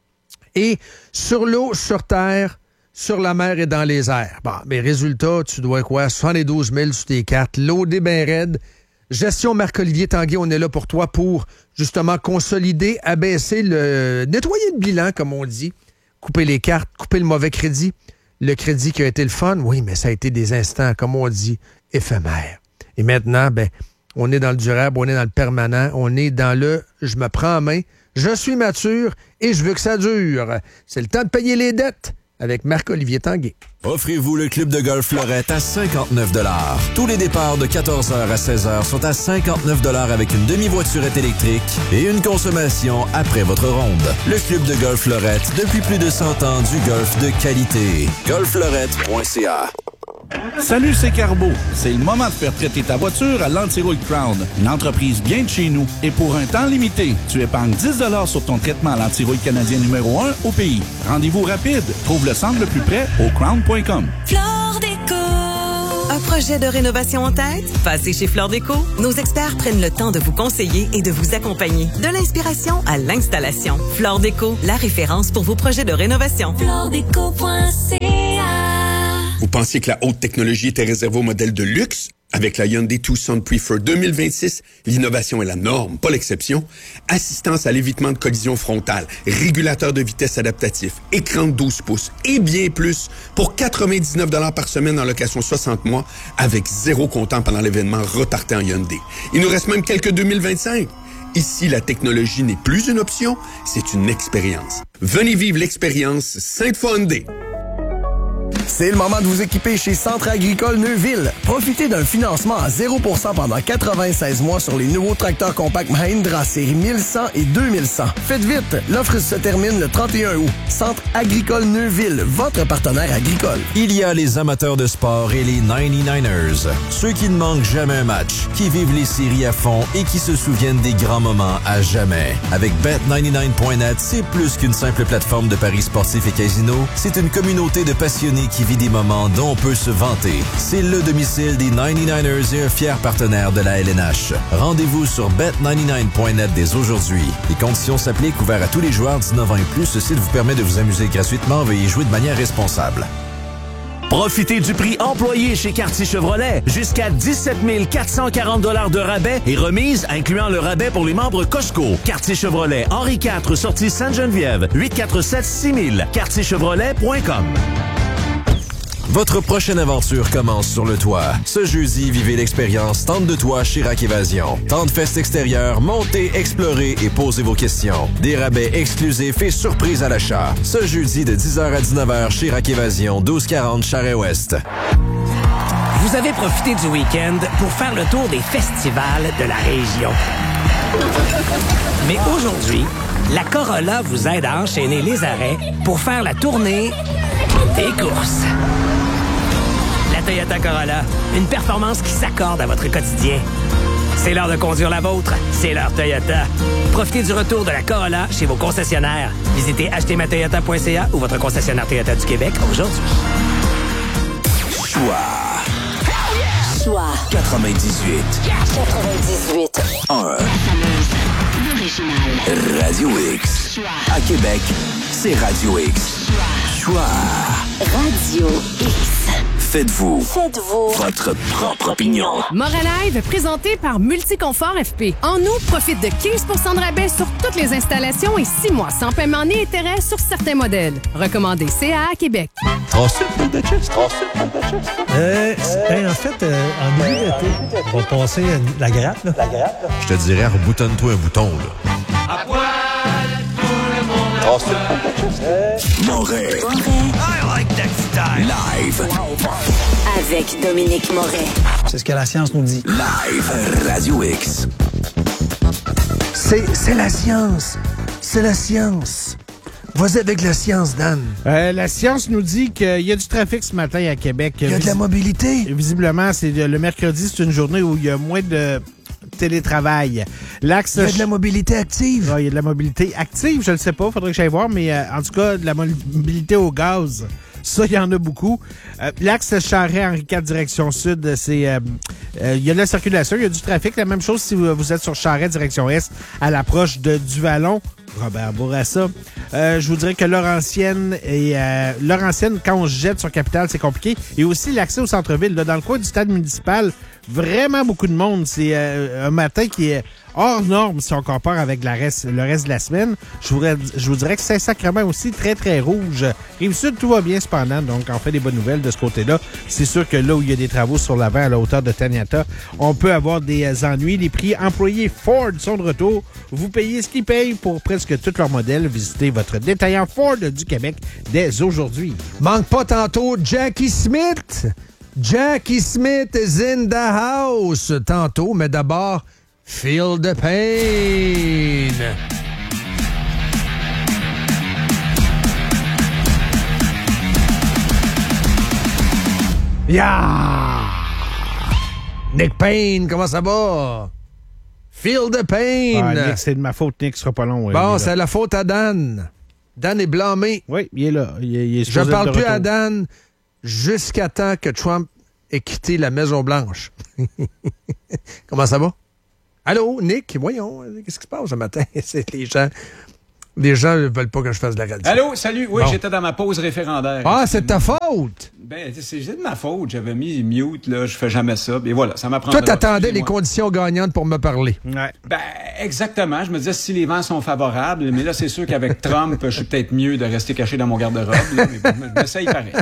Et sur l'eau, sur terre, sur la mer et dans les airs. Bon, mais résultat, tu dois quoi? soixante-douze mille sur tes cartes, loadé bien raide. Gestion Marc-Olivier Tanguay, on est là pour toi pour, justement, consolider, abaisser le... nettoyer le bilan, comme on dit. Couper les cartes, couper le mauvais crédit. Le crédit qui a été le fun, oui, mais ça a été des instants, comme on dit, éphémères. Et maintenant, ben, on est dans le durable, on est dans le permanent, on est dans le « je me prends en main, je suis mature et je veux que ça dure ». C'est le temps de payer les dettes avec Marc-Olivier Tanguay. Offrez-vous le club de golf Lorette à cinquante-neuf dollars. Tous les départs de quatorze heures à seize heures sont à cinquante-neuf dollars avec une demi-voiturette électrique et une consommation après votre ronde. Le club de golf Lorette, depuis plus de cent ans, du golf de qualité. golf lorette point c a. Salut, c'est Carbo. C'est le moment de faire traiter ta voiture à l'Antirouille Crown, une entreprise bien de chez nous. Et pour un temps limité, tu épargnes dix dollars sur ton traitement à l'Antirouille canadien numéro un au pays. Rendez-vous rapide. Trouve le centre le plus près au crown point com. Flore Déco. Un projet de rénovation en tête? Passez chez Flore Déco. Nos experts prennent le temps de vous conseiller et de vous accompagner. De l'inspiration à l'installation. Flore Déco, la référence pour vos projets de rénovation. flore déco point c a. Vous pensiez que la haute technologie était réservée aux modèles de luxe? Avec la Hyundai Tucson Prefer deux mille vingt-six, l'innovation est la norme, pas l'exception. Assistance à l'évitement de collision frontale, régulateur de vitesse adaptatif, écran de douze pouces et bien plus pour quatre-vingt-dix-neuf dollars par semaine en location soixante mois avec zéro comptant pendant l'événement reparté en Hyundai. Il nous reste même quelques deux mille vingt-cinq. Ici, la technologie n'est plus une option, c'est une expérience. Venez vivre l'expérience Sainte-Foy Hyundai. C'est le moment de vous équiper chez Centre agricole Neuville. Profitez d'un financement à zéro pour cent pendant quatre-vingt-seize mois sur les nouveaux tracteurs compacts Mahindra série mille cent et deux mille cent. Faites vite, l'offre se termine le trente et un août. Centre agricole Neuville, votre partenaire agricole. Il y a les amateurs de sport et les ninety-niners. Ceux qui ne manquent jamais un match, qui vivent les séries à fond et qui se souviennent des grands moments à jamais. Avec bet ninety-nine point net, c'est plus qu'une simple plateforme de paris sportifs et casino. C'est une communauté de passionnés qui vit des moments dont on peut se vanter. C'est le domicile des ninety-niners et un fier partenaire de la L N H. Rendez-vous sur bet ninety-nine point net dès aujourd'hui. Les conditions s'appliquent, ouverts à tous les joueurs dix-neuf ans et plus. Ce site vous permet de vous amuser gratuitement. Veuillez jouer de manière responsable. Profitez du prix employé chez Quartier Chevrolet. Jusqu'à dix-sept mille quatre cent quarante dollars de rabais et remise, incluant le rabais pour les membres Costco. Quartier Chevrolet, Henri quatre, sortie Sainte-Geneviève, huit quatre sept six mille, quartier chevrolet point com. Votre prochaine aventure commence sur le toit. Ce jeudi, vivez l'expérience Tente de toit chez Rack Évasion. Tente fest extérieure, montez, explorez et posez vos questions. Des rabais exclusifs et surprises à l'achat. Ce jeudi de dix heures à dix-neuf heures chez Rack Évasion, douze quarante Charest-Ouest. Vous avez profité du week-end pour faire le tour des festivals de la région. Mais aujourd'hui, la Corolla vous aide à enchaîner les arrêts pour faire la tournée des courses. La Toyota Corolla, une performance qui s'accorde à votre quotidien. C'est l'heure de conduire la vôtre, c'est l'heure Toyota. Profitez du retour de la Corolla chez vos concessionnaires. Visitez acheter ma toyota point c a ou votre concessionnaire Toyota du Québec aujourd'hui. Choix. Choix. quatre-vingt-dix-huit. quatre-vingt-dix-huit. un. L'original. Radio X. À Québec, c'est Radio X. Choix. Radio X. Faites-vous. Faites-vous. Votre propre opinion. Moralive, présenté par Multiconfort F P. En août, profite de quinze pour cent de rabais sur toutes les installations et six mois sans paiement ni intérêt sur certains modèles. Recommandé C A à Québec. Transfert de chest. Euh, ben, en fait, euh, en milieu d'été, on va passer à la grappe. Là. La grappe. Je te dirais, reboutonne-toi un bouton, là. À poil, tout le monde à poil. Moret. I like that style. Live. Avec Dominique Moret. C'est ce que la science nous dit. Live. Radio X. C'est, c'est la science. C'est la science. Vas-y avec la science, Dan. Euh, la science nous dit qu'il y a du trafic ce matin à Québec. Il y a de la mobilité. Visiblement, c'est le mercredi, c'est une journée où il y a moins de télétravail. L'axe... Il y a de la mobilité active. Ouais, il y a de la mobilité active, je ne sais pas, faudrait que j'aille voir, mais euh, en tout cas, de la mobilité au gaz. Ça, il y en a beaucoup. Euh, L'axe Charret-Henri quatre, direction sud, c'est euh, euh, il y a de la circulation, il y a du trafic. La même chose si vous, vous êtes sur Charret, direction est, à l'approche de Duvalon. Robert Bourassa. Euh, je vous dirais que Laurentienne et euh, Laurentienne, quand on se jette sur Capitale, c'est compliqué. Et aussi l'accès au centre-ville. Là, dans le coin du stade municipal, Vraiment beaucoup de monde. C'est euh, un matin qui est hors norme si on compare avec la reste, le reste de la semaine. Je vous, je vous dirais que Saint-Sacrement aussi très, très rouge. Rive-Sud, tout va bien cependant, donc on fait des bonnes nouvelles de ce côté-là. C'est sûr que là où il y a des travaux sur l'avant à la hauteur de Taniata, on peut avoir des ennuis. Les prix employés Ford sont de retour. Vous payez ce qu'ils payent pour presque tous leurs modèles. Visitez votre détaillant Ford du Québec dès aujourd'hui. Manque pas tantôt Jackie Smith. Jackie Smith is in the house tantôt, mais d'abord, Feel the Pain. Yeah! Nick Payne, comment ça va? Feel the Pain. Ah, Nick, c'est de ma faute. Nick sera pas long. Ouais, bon, c'est la faute à Dan. Dan est blâmé. Oui, il est là. Il est, il est Je ne parle plus retour. à Dan jusqu'à temps que Trump ait quitté la Maison-Blanche. Comment ça va? Allô, Nick? Voyons, qu'est-ce qui se passe ce matin? C'est les gens... Les gens ne veulent pas que je fasse de la radio. Allô, salut. Oui, bon. J'étais dans ma pause référendaire. Ah, c'est de ta faute? Ben, c'est de ma faute. J'avais mis mute, là. Je fais jamais ça. Et voilà, ça m'apprend. Toi, t'attendais les conditions gagnantes pour me parler. Ouais. Ben, exactement. Je me disais, si les vents sont favorables, mais là, c'est sûr qu'avec Trump, je suis peut-être mieux de rester caché dans mon garde-robe. Là, mais bon, je m'essaye pareil.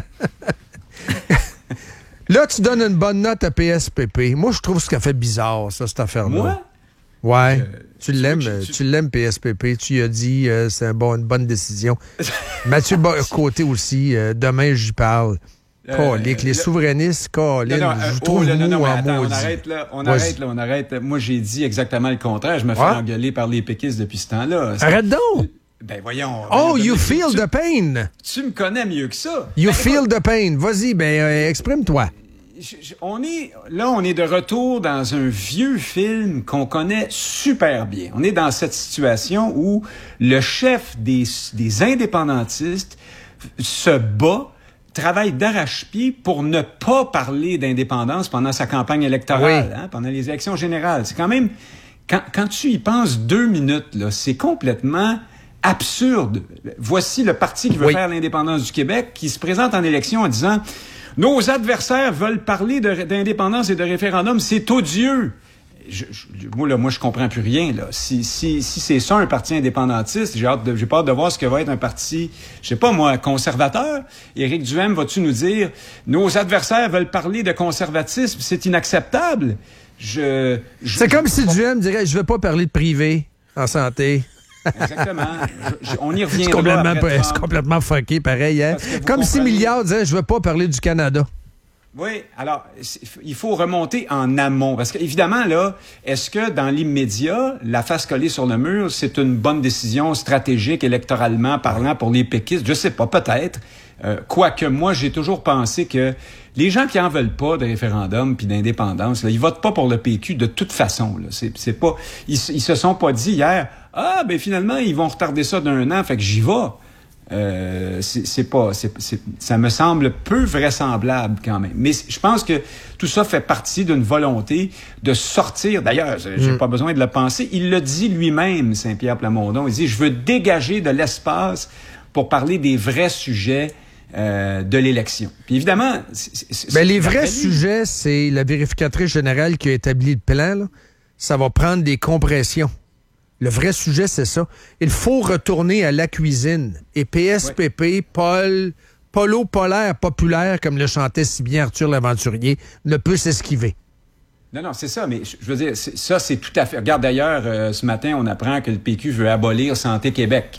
Là, tu donnes une bonne note à P S P P. Moi, je trouve ce qu'a fait bizarre, ça, cette affaire-là. Moi? Ouais. Euh, tu l'aimes, tu... tu l'aimes, P S P P. Tu lui as dit, euh, c'est un bon, une bonne décision. Mathieu Côté aussi, euh, demain, j'y parle. Euh, Colique, les le... souverainistes, Colin, non, non, je euh, trouve oh, là, non, non, mou mais en attends, maudit. on arrête là, on Vas-y. arrête là, on arrête. Moi, j'ai dit exactement le contraire. Je me fais ouais? engueuler par les péquistes depuis ce temps-là. Arrête donc! Ben voyons. Oh, you tu, feel tu, the pain! Tu me connais mieux que ça. You ben, feel the pain. Vas-y, ben, euh, exprime-toi. Je, je, on est, là, on est de retour dans un vieux film qu'on connaît super bien. On est dans cette situation où le chef des, des indépendantistes se bat, travaille d'arrache-pied pour ne pas parler d'indépendance pendant sa campagne électorale, oui. hein, pendant les élections générales. C'est quand même, quand, quand tu y penses deux minutes, là, c'est complètement absurde. Voici le parti qui veut oui. faire l'indépendance du Québec, qui se présente en élection en disant... Nos adversaires veulent parler de, d'indépendance et de référendum. C'est odieux. Je, je, moi, là, moi, je comprends plus rien. Là. Si, si, si c'est ça, un parti indépendantiste, j'ai hâte de, j'ai pas hâte de voir ce que va être un parti, je sais pas moi, conservateur. Éric Duhaime, vas-tu nous dire, nos adversaires veulent parler de conservatisme, c'est inacceptable. Je, je c'est comme je, si Duhaime dirait, je veux pas parler de privé en santé. Exactement. Je, je, on y revient. C'est complètement, c'est complètement fucké, pareil. Hein? Comme si Milliard disait, je veux pas parler du Canada. Oui, alors, il faut remonter en amont. Parce qu'évidemment, là, est-ce que dans l'immédiat, la face collée sur le mur, c'est une bonne décision stratégique, électoralement parlant, pour les péquistes? Je sais pas, peut-être. Euh, quoique moi, j'ai toujours pensé que les gens qui en veulent pas de référendum puis d'indépendance, là, ils votent pas pour le P Q de toute façon. Là. C'est, c'est pas, ils, ils se sont pas dit hier, ah, ben finalement, ils vont retarder ça d'un an, fait que j'y vais. Euh, c'est, c'est pas, c'est, c'est, ça me semble peu vraisemblable quand même. Mais je pense que tout ça fait partie d'une volonté de sortir. D'ailleurs, j'ai mm. pas besoin de le penser. Il le dit lui-même, Saint-Pierre Plamondon. Il dit, je veux dégager de l'espace pour parler des vrais sujets euh, de l'élection. Puis évidemment, c'est, c'est, ben, les vrais sujets, c'est la vérificatrice générale qui a établi le plan. Là. Ça va prendre des compressions. Le vrai sujet, c'est ça. Il faut retourner à la cuisine. Et P S P P, ouais. Paul, Polo polaire populaire, comme le chantait si bien Arthur l'Aventurier, ne peut s'esquiver. Non, non, c'est ça, mais je veux dire, c'est, ça, c'est tout à fait... Regarde, d'ailleurs, euh, ce matin, on apprend que le P Q veut abolir Santé Québec.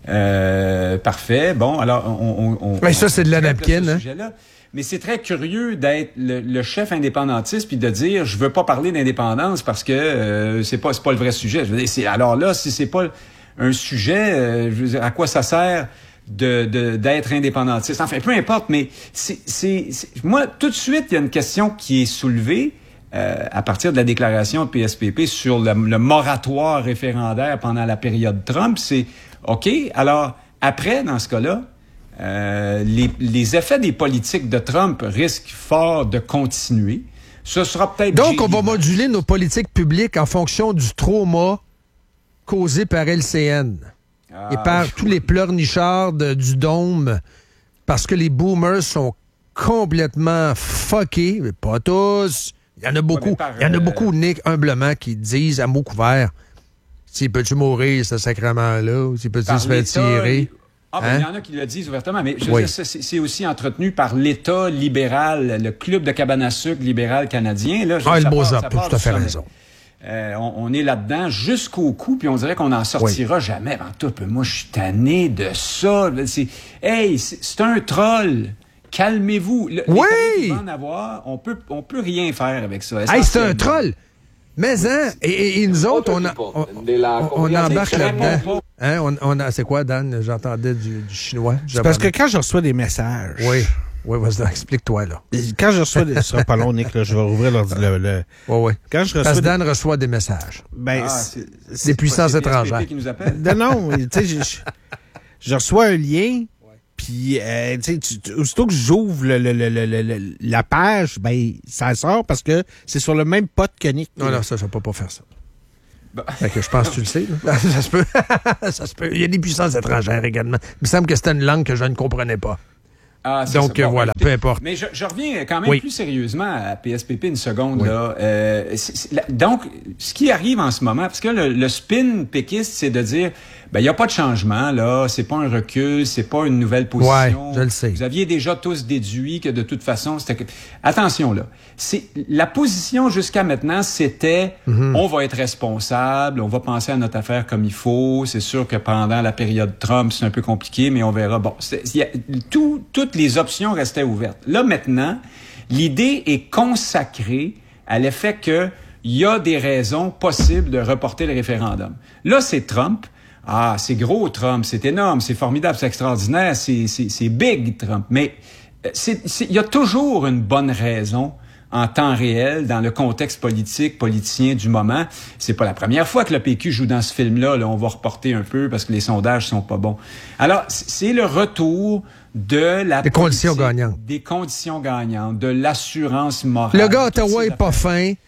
Euh, parfait. Bon, alors, on... on, on mais ça, c'est de la napkin, hein? Mais c'est très curieux d'être le, le chef indépendantiste puis de dire je veux pas parler d'indépendance parce que euh, c'est pas c'est pas le vrai sujet. Je veux dire, c'est, alors là, si c'est pas un sujet, euh, je veux dire, à quoi ça sert de, de d'être indépendantiste? Enfin, peu importe, mais c'est, c'est, c'est moi tout de suite il y a une question qui est soulevée euh, à partir de la déclaration de P S P P sur le, le moratoire référendaire pendant la période Trump. C'est ok. Alors après, dans ce cas-là. Euh, les, les effets des politiques de Trump risquent fort de continuer. Ce sera peut-être... Donc, on va moduler nos politiques publiques en fonction du trauma causé par L C N ah, et par je... tous les pleurnichards de, du dôme, parce que les boomers sont complètement fuckés, mais pas tous, Il y en a beaucoup. Ouais, par, Il y en a euh, beaucoup, Nick, humblement, qui disent à mots couverts, s'il peut-tu mourir, ce sacrement-là, ou s'il peut-tu se faire tirer. Ah, ben, Hein? il y en a qui le disent ouvertement, mais je veux Oui. dire, c'est, c'est aussi entretenu par l'État libéral, le club de cabane à sucre libéral canadien. Là, je- Ah, le ça beau part- zap, ça tu as part tout à du fait sommet. raison. Euh, on, on est là-dedans jusqu'au cou, puis on dirait qu'on n'en sortira jamais. En tout, moi, je suis tanné de ça. C'est, hey, c'est, c'est un troll. Calmez-vous. Le, Oui! les va en avoir. On peut, on peut rien faire avec ça. Hey, c'est un troll! Mais, hein, et, et- et nous autres, on, a- on, on, on embarque Je réponds là-dedans. pas. Hein, on, on a, c'est quoi, Dan? J'entendais du, du chinois. C'est parce que quand je reçois des messages... Oui, oui, vas-y, explique-toi, là. Quand je reçois des... Ce sera pas long, Nick, là, je vais rouvrir le... le... Oui, oui. Quand je reçois Parce que des- Dan reçoit des messages. Ben, Ah, c'est- c'est- Des puissances c'est P S P P étrangères. qui nous appelle. Non, non, tu sais, je, je- je reçois un lien, puis, euh, tu sais, tu- tu- aussitôt que j'ouvre le, le- le- le- le- le- la page, ben, ça sort parce que c'est sur le même pot que Nick. Non, non, ça, je ne vais pas, pas faire ça. Bah. Fait que je pense que tu le sais. là. Ça se peut. Ça se peut. Il y a des puissances étrangères également. Il me semble que c'était une langue que je ne comprenais pas. Ah, c'est Donc, ça. euh, voilà, écoutez, peu importe. Mais je, je reviens quand même Oui. plus sérieusement à P S P P une seconde. Oui. Là. Euh, c'est- c'est- la- donc, ce qui arrive en ce moment, parce que le, le spin péquiste, c'est de dire, ben il n'y a pas de changement, là, c'est pas un recul, c'est pas une nouvelle position. Ouais, je le sais. Vous aviez déjà tous déduit que de toute façon, c'était... que- Attention, là. C'est, la position jusqu'à maintenant, c'était, Mhm. on va être responsable, on va penser à notre affaire comme il faut. C'est sûr que pendant la période Trump, c'est un peu compliqué, mais on verra. Bon, c'est- il y a- tout, toutes les options restaient ouvertes. Là, maintenant, l'idée est consacrée à l'effet que il y a des raisons possibles de reporter le référendum. Là, c'est Trump. Ah, c'est gros Trump, c'est énorme, c'est formidable, c'est extraordinaire, c'est, c'est, c'est big Trump. Mais euh, c'est, c'est, il y a toujours une bonne raison en temps réel, dans le contexte politique, politicien du moment. C'est pas la première fois que le P Q joue dans ce film-là. Là, on va reporter un peu parce que les sondages sont pas bons. Alors, c'est le retour de la Des conditions politique, gagnantes. Des conditions gagnantes, de l'assurance morale. Le gars à toutes Ottawa ces est pas affaires. fin.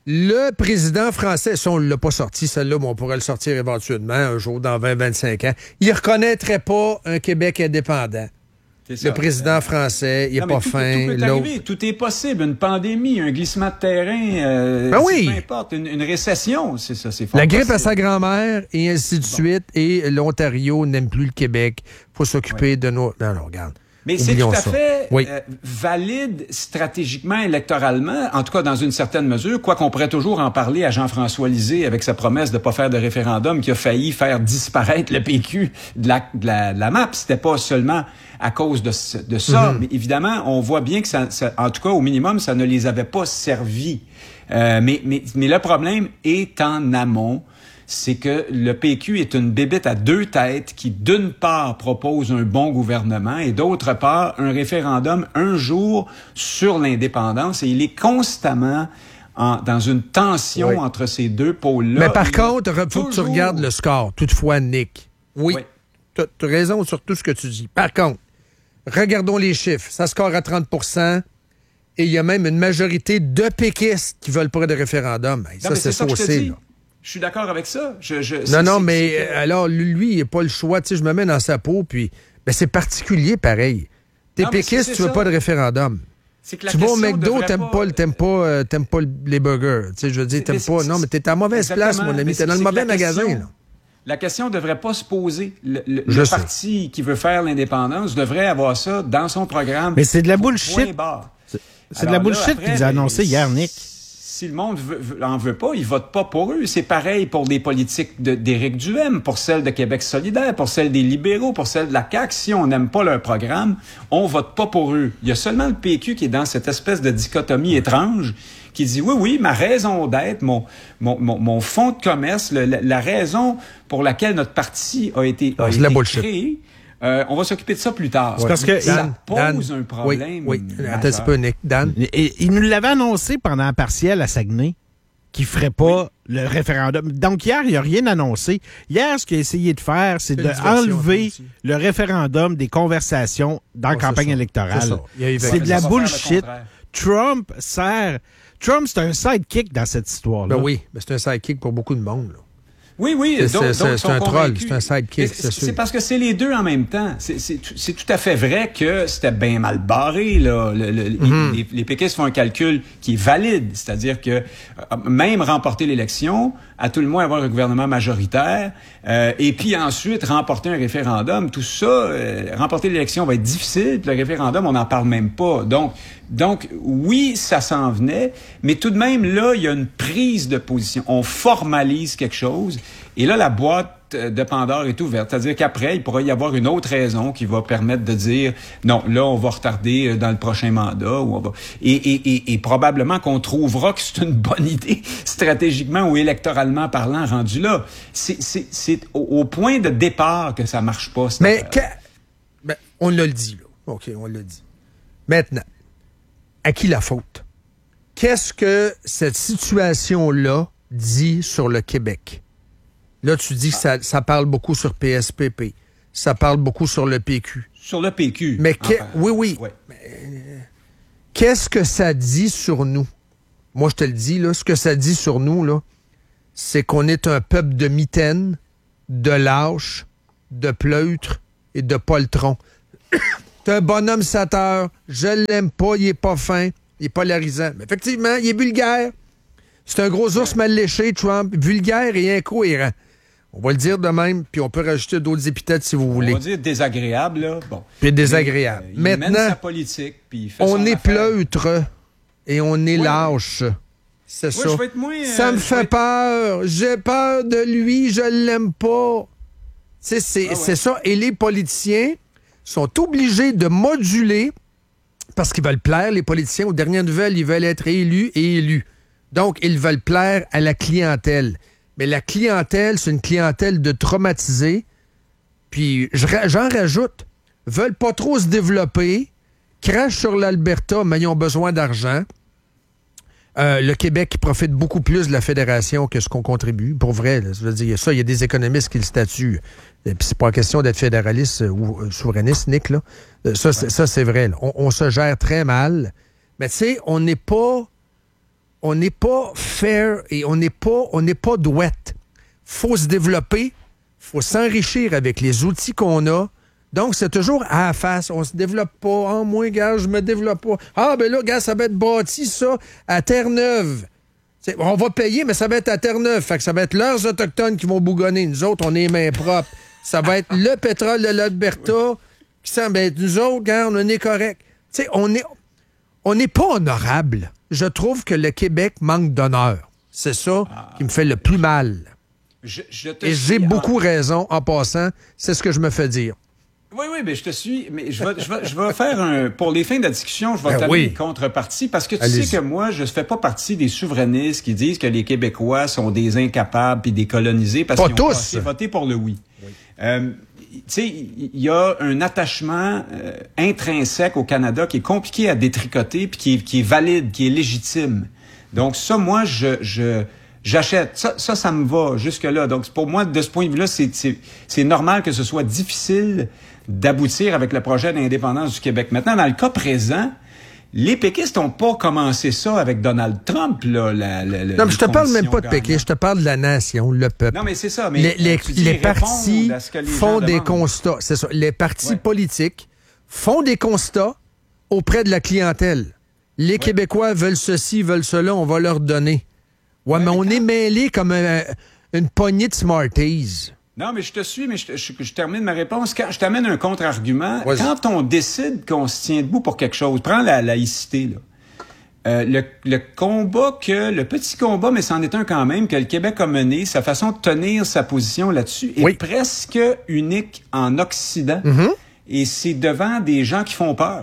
Le président français, si on ne l'a pas sorti, celle-là, mais on pourrait le sortir éventuellement un jour dans vingt à vingt-cinq ans, il reconnaîtrait pas un Québec indépendant. C'est ça. Le président français, il est Non, mais pas tout, fin. Tout peut l'autre- arriver, tout est possible. Une pandémie, un glissement de terrain, euh, Ben oui. peu importe, une, une récession, c'est ça, c'est fort La grippe à possible. sa grand-mère, et ainsi de suite. Et l'Ontario n'aime plus le Québec. Faut s'occuper de nos... Non, non, regarde. Mais c'est Oublions tout à ça. fait Oui. euh, valide stratégiquement, électoralement, en tout cas dans une certaine mesure, quoi qu'on pourrait toujours en parler à Jean-François Lisée avec sa promesse de pas faire de référendum qui a failli faire disparaître le P Q de la, de la, de la map. C'était pas seulement à cause de, ce- de ça, Mhm. mais évidemment, on voit bien que ça, ça- en tout cas, au minimum, ça ne les avait pas servis. Euh, mais, mais, mais le problème est en amont. C'est que le P Q est une bébête à deux têtes qui, d'une part, propose un bon gouvernement et d'autre part, un référendum un jour sur l'indépendance. Et il est constamment en- dans une tension Oui. entre ces deux pôles-là. Mais par Il contre, va il faut que tu toujours- regardes le score. Toutefois, Nick. Oui. Oui. Tu as raison sur tout ce que tu dis. Par contre, regardons les chiffres. Ça score à trente pour cent et il y a même une majorité de péquistes qui veulent pas de référendum. Hey, Non, ça, mais c'est ça que je te faussé. dis. là. Je suis d'accord avec ça. Je, je, Non, c'est- non, c'est- mais c'est que- euh, alors, lui, il n'a pas le choix. Tu sais, je me mets dans sa peau, puis ben, c'est particulier pareil. T'es Non, mais c'est- péquiste, c'est tu veux ça. pas de référendum. c'est que la Tu vas au question McDo, devrait t'aimes pas, le- t'aimes pas, euh, t'aimes pas les burgers. Tu sais, je veux dire, C'est- t'aimes c'est- pas. c'est- Non, mais t'es à la mauvaise place, Exactement. mon ami. Mais T'es dans c'est- le c'est mauvais que la magasin, question- là. La question ne devrait pas se poser. Le, le- Je le sais. parti qui veut faire l'indépendance devrait avoir ça dans son programme. Mais c'est de la Point bullshit. barre. C'est de la Alors là, bullshit après, qu'ils ont ben, annoncé hier, Nick. Si le monde veut, veut- en veut pas, il vote pas pour eux. C'est pareil pour des politiques de- d'Éric Duhaime, pour celles de Québec solidaire, pour celles des libéraux, pour celles de la C A Q. Si on n'aime pas leur programme, on vote pas pour eux. Il y a seulement le P Q qui est dans cette espèce de dichotomie étrange qui dit oui, oui, ma raison d'être, mon, mon, mon, mon fonds de commerce, le- la, la raison pour laquelle notre parti a été, a Ah, c'est été de la bullshit. créé, euh, on va s'occuper de ça plus tard. C'est parce que ça Dan, pose Dan, un problème. Oui, oui. Attends un majeur. petit peu, Nick. Dan. Et, et il nous l'avait annoncé pendant un partiel à Saguenay qu'il ferait pas le référendum. Donc hier, il n'y a rien annoncé. Hier, ce qu'il a essayé de faire, c'est C'est une d'enlever diversion, aussi. le référendum des conversations dans la Ouais, c'est campagne ça. électorale. C'est ça. Il y a eu- C'est Ouais, de ça la va faire le bullshit. contraire. Trump sert... Trump, c'est un sidekick dans cette histoire-là. Ben oui, ben c'est un sidekick pour beaucoup de monde. Là. Oui, oui. C'est, donc, c'est, donc, c'est un troll, c'est un sidekick, c'est, c'est, c'est parce que c'est les deux en même temps. C'est, c'est, c'est tout à fait vrai que c'était bien mal barré. Là. Le, le, mm-hmm. les, les péquistes font un calcul qui est valide, c'est-à-dire que euh, même remporter l'élection, à tout le moins avoir un gouvernement majoritaire, euh, et puis ensuite remporter un référendum, tout ça, euh, remporter l'élection va être difficile, puis le référendum, on n'en parle même pas. Donc, donc, oui, ça s'en venait, mais tout de même, là, il y a une prise de position. On formalise quelque chose, et là, la boîte de Pandore est ouverte. C'est-à-dire qu'après, il pourrait y avoir une autre raison qui va permettre de dire, non, là, on va retarder dans le prochain mandat, ou on va... Et, et, et, et probablement qu'on trouvera que c'est une bonne idée, stratégiquement ou électoralement parlant, rendu là. C'est, c'est, c'est au, au point de départ que ça marche pas. Mais, que... ben, on l'a dit, là. OK, on l'a dit. Maintenant, à qui la faute? Qu'est-ce que cette situation-là dit sur le Québec? Là, tu dis que ça, ça parle beaucoup sur P S P P. Ça parle beaucoup sur le P Q. Sur le P Q. Mais que, enfin, oui, oui. Ouais. Mais, qu'est-ce que ça dit sur nous? Moi, je te le dis, là, ce que ça dit sur nous, là, c'est qu'on est un peuple de mitaines, de lâches, de pleutres et de poltrons. T'es un bonhomme sateur, je l'aime pas, il est pas fin, il est polarisant. Mais effectivement, il est vulgaire. C'est un gros ours mal léché, Trump, vulgaire et incohérent. On va le dire de même, puis on peut rajouter d'autres épithètes si vous voulez. On va dire désagréable, là. Bon. Puis désagréable. Il, euh, il Maintenant, mène sa politique, puis il fait on son est affaire. pleutre et on est oui. lâche. C'est oui, ça. Je vais être moins, ça euh, me fait être... peur. J'ai peur de lui, je l'aime pas. C'est, c'est, ah ouais. c'est ça. Et les politiciens sont obligés de moduler parce qu'ils veulent plaire, les politiciens. Aux dernières nouvelles, ils veulent être élus et élus. Donc, ils veulent plaire à la clientèle. Mais la clientèle, c'est une clientèle de traumatisés. Puis, j'en rajoute, veulent pas trop se développer, crachent sur l'Alberta, mais ils ont besoin d'argent. Euh, le Québec profite beaucoup plus de la fédération que ce qu'on contribue. Pour vrai, là, ça veut dire ça, il y a des économistes qui le statuent. Et puis, c'est pas question d'être fédéraliste ou euh, souverainiste, Nick, là. Ça, c'est, ça, c'est vrai. Là. On, on se gère très mal. Mais tu sais, on n'est pas... On n'est pas fair et on n'est pas, on n'est pas douette. Faut se développer, faut s'enrichir avec les outils qu'on a. Donc, c'est toujours à la face. On se développe pas. Ah, moi, gars, je me développe pas. Ah, ben là, gars, ça va être bâti, ça, à Terre-Neuve. C'est, on va payer, mais ça va être à Terre-Neuve. Fait que ça va être leurs Autochtones qui vont bougonner. Nous autres, on est les mains propres. Ça va être le pétrole de l'Alberta qui semble être nous autres, gars, on est correct. Tu sais, on est... On n'est pas honorable. Je trouve que le Québec manque d'honneur. C'est ça ah. qui me fait le plus mal. Je, je te Et j'ai suis, beaucoup ah. raison en passant. C'est ce que je me fais dire. Oui, oui, mais je te suis. Mais je vais, je vais, je vais faire un... Pour les fins de la discussion, je vais ben te oui. une contrepartie parce que tu Allez-y. sais que moi, je ne fais pas partie des souverainistes qui disent que les Québécois sont des incapables puis des colonisés parce pas qu'ils ont tous. passé voter pour le oui. oui. Euh, tu sais, il y a un attachement euh, intrinsèque au Canada qui est compliqué à détricoter puis qui est, qui est valide, qui est légitime. Donc ça, moi, je, je j'achète. Ça, ça, ça me va jusque-là. Donc pour moi, de ce point de vue-là, c'est, c'est, c'est normal que ce soit difficile d'aboutir avec le projet d'indépendance du Québec. Maintenant, dans le cas présent, les péquistes n'ont pas commencé ça avec Donald Trump, là. La, la, la, non, mais je te parle même pas de péquistes, je te parle de la nation, le peuple. Non, mais c'est ça. Mais les les, les partis les font des constats. C'est ça. Les partis ouais. politiques font des constats auprès de la clientèle. Les ouais. Québécois veulent ceci, veulent cela, on va leur donner. Ouais, ouais mais, mais on quand... est mêlés comme un, une poignée de Smarties. Non, mais je te suis, mais je, je, je termine ma réponse. Quand je t'amène un contre-argument, Vas-y. Quand on décide qu'on se tient debout pour quelque chose, prends la laïcité, là. Euh, le, le combat que, le petit combat, mais c'en est un quand même, que le Québec a mené, sa façon de tenir sa position là-dessus est oui. presque unique en Occident. Mm-hmm. Et c'est devant des gens qui font peur.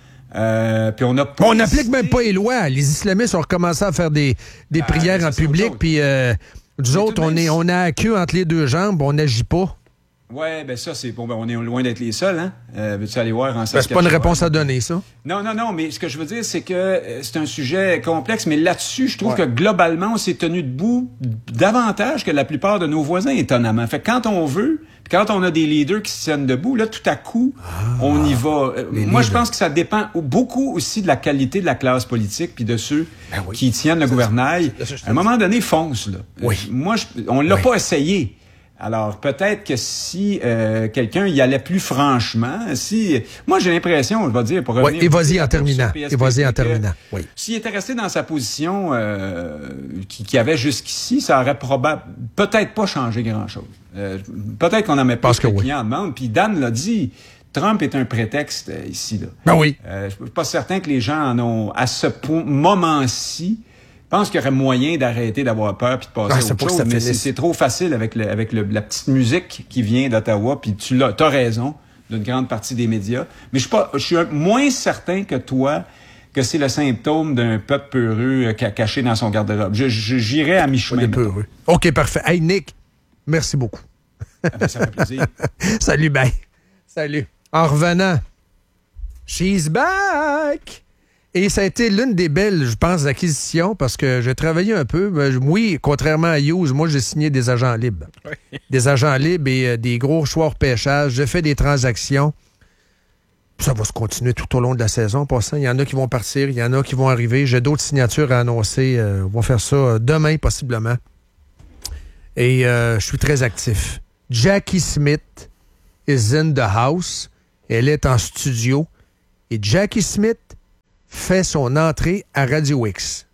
Euh, puis on a pas on n'applique même pas les lois. Les islamistes ont recommencé à faire des, des ah, prières en public, puis euh, nous autres, on est, on a la queue entre les deux jambes, on n'agit pas. Ouais, ben ça, c'est bon, ben on est loin d'être les seuls, hein. Euh, veux-tu aller voir en ben, c'est pas une réponse à donner, ça. Non, non, non, mais ce que je veux dire, c'est que euh, c'est un sujet complexe, mais là-dessus, je trouve ouais. que globalement, on s'est tenu debout davantage que la plupart de nos voisins, étonnamment. Fait que quand on veut, Puis quand on a des leaders qui se tiennent debout, là, tout à coup, ah, on y va. Moi, je pense que ça dépend beaucoup aussi de la qualité de la classe politique puis de ceux ben oui. qui tiennent le ça, gouvernail. Ça, ça, à un moment donné, fonce, là. Oui. Moi, je, on l'a oui. pas essayé. Alors, peut-être que si euh, quelqu'un y allait plus franchement, si... Moi, j'ai l'impression, je vais dire, pour revenir... Oui, et vas-y en terminant. Et vas-y en terminant, oui. S'il était resté dans sa position euh, qu'il qui avait jusqu'ici, ça aurait probablement... Peut-être pas changé grand-chose. Euh, peut-être qu'on n'en met pas ce que le client demande. Puis Dan l'a dit, Trump est un prétexte euh, ici, là. Ben oui. Euh, je suis pas certain que les gens en ont, à ce point, moment-ci... Je pense qu'il y aurait moyen d'arrêter d'avoir peur puis de passer ah, à autre chose, mais c'est, c'est trop facile avec le, avec le, la petite musique qui vient d'Ottawa, puis tu l'as, t'as raison, d'une grande partie des médias. Mais je suis pas, je suis moins certain que toi que c'est le symptôme d'un peuple peureux caché dans son garde-robe. Je, je, j'irais à mi-chemin. Peureux. OK, parfait. Hey, Nick, merci beaucoup. Ah ben, ça fait plaisir. Salut, bye. Salut. En revenant, she's back! Et ça a été l'une des belles, je pense, acquisitions parce que j'ai travaillé un peu. Oui, contrairement à Hughes, moi, j'ai signé des agents libres. Oui. Des agents libres et euh, des gros choix hors pêchage. J'ai fait des transactions. Ça va se continuer tout au long de la saison. Passant. Il y en a qui vont partir, il y en a qui vont arriver. J'ai d'autres signatures à annoncer. Euh, on va faire ça demain, possiblement. Et euh, je suis très actif. Jackie Smith is in the house. Elle est en studio. Et Jackie Smith fait son entrée à Radio X.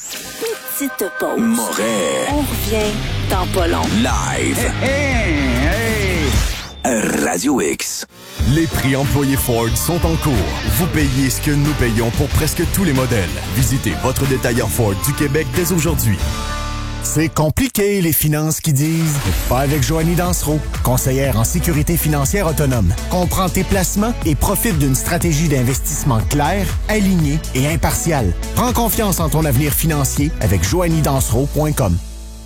Petite pause. Moret. On revient dans pas long. Live. Hey, hey, hey. Radio X. Les prix employés Ford sont en cours. Vous payez ce que nous payons pour presque tous les modèles. Visitez votre détaillant Ford du Québec dès aujourd'hui. C'est compliqué, les finances qui disent. Pas avec Joanie Dansereau, conseillère en sécurité financière autonome. Comprends tes placements et profite d'une stratégie d'investissement claire, alignée et impartiale. Prends confiance en ton avenir financier avec joanie dansereau point com.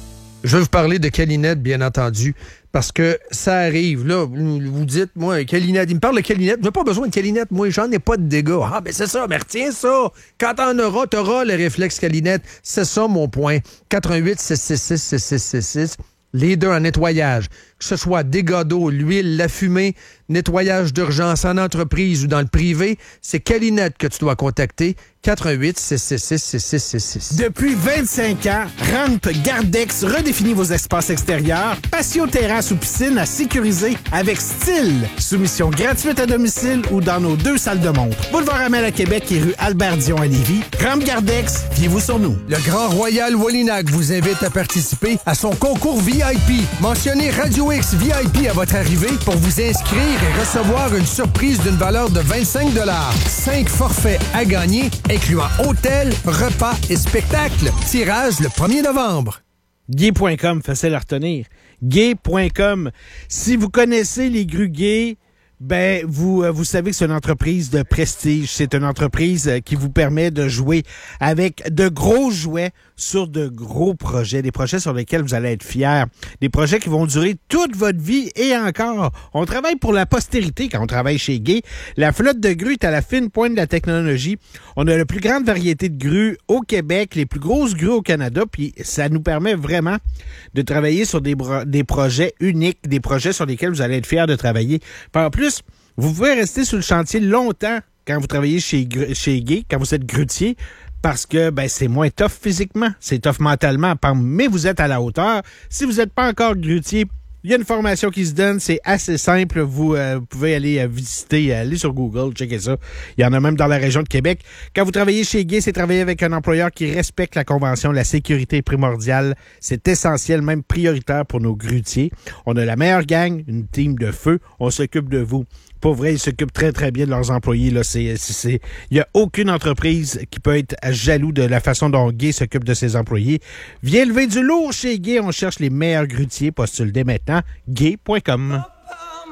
Je vais vous parler de Calinette, bien entendu, parce que ça arrive. Là, vous dites, moi, Calinette, il me parle de Calinette. Je n'ai pas besoin de Calinette. Moi, j'en ai pas de dégâts. Ah, ben c'est ça, mais retiens ça. Quand t'en auras, t'auras le réflexe Calinette. C'est ça, mon point. quatre un huit six six six six six six six. Leader en nettoyage. Que ce soit dégâts d'eau, l'huile, la fumée, nettoyage d'urgence en entreprise ou dans le privé, c'est Calinette que tu dois contacter. quatre un huit six six six six six six six. Depuis vingt-cinq ans, Rampe Gardex redéfinit vos espaces extérieurs, patio, terrasse ou piscine à sécuriser avec style. Soumission gratuite à domicile ou dans nos deux salles de montre. Boulevard Amel à Québec et rue Albert-Dion à Lévis. Rampe Gardex, fiez-vous sur nous. Le Grand Royal Wallinac vous invite à participer à son concours V I P. Mentionnez Radio X V I P à votre arrivée pour vous inscrire et recevoir une surprise d'une valeur de vingt-cinq dollars. Cinq forfaits à gagner, incluant hôtel, repas et spectacle. Tirage le premier novembre. Gay point com, facile à retenir. Gay point com. Si vous connaissez les grues gays, ben vous vous savez que c'est une entreprise de prestige. C'est une entreprise qui vous permet de jouer avec de gros jouets sur de gros projets, des projets sur lesquels vous allez être fiers, des projets qui vont durer toute votre vie et encore. On travaille pour la postérité quand on travaille chez Gay. La flotte de grues est à la fine pointe de la technologie. On a la plus grande variété de grues au Québec, les plus grosses grues au Canada, puis ça nous permet vraiment de travailler sur des, bro- des projets uniques, des projets sur lesquels vous allez être fiers de travailler. Puis en plus, vous pouvez rester sur le chantier longtemps quand vous travaillez chez, chez Gay, quand vous êtes grutier, parce que ben c'est moins tough physiquement, c'est tough mentalement, mais vous êtes à la hauteur. Si vous n'êtes pas encore grutier, il y a une formation qui se donne, c'est assez simple. Vous, euh, vous pouvez aller euh, visiter, euh, aller sur Google, checker ça. Il y en a même dans la région de Québec. Quand vous travaillez chez Gay, c'est travailler avec un employeur qui respecte la convention. La sécurité est primordiale. C'est essentiel, même prioritaire pour nos grutiers. On a la meilleure gang, une team de feu. On s'occupe de vous. Pour vrai, ils s'occupent très, très bien de leurs employés. Là. C'est, c'est, c'est... Il n'y a aucune entreprise qui peut être jaloux de la façon dont Gay s'occupe de ses employés. Viens lever du lourd chez Gay. On cherche les meilleurs grutiers. Postule dès maintenant. Gay point com.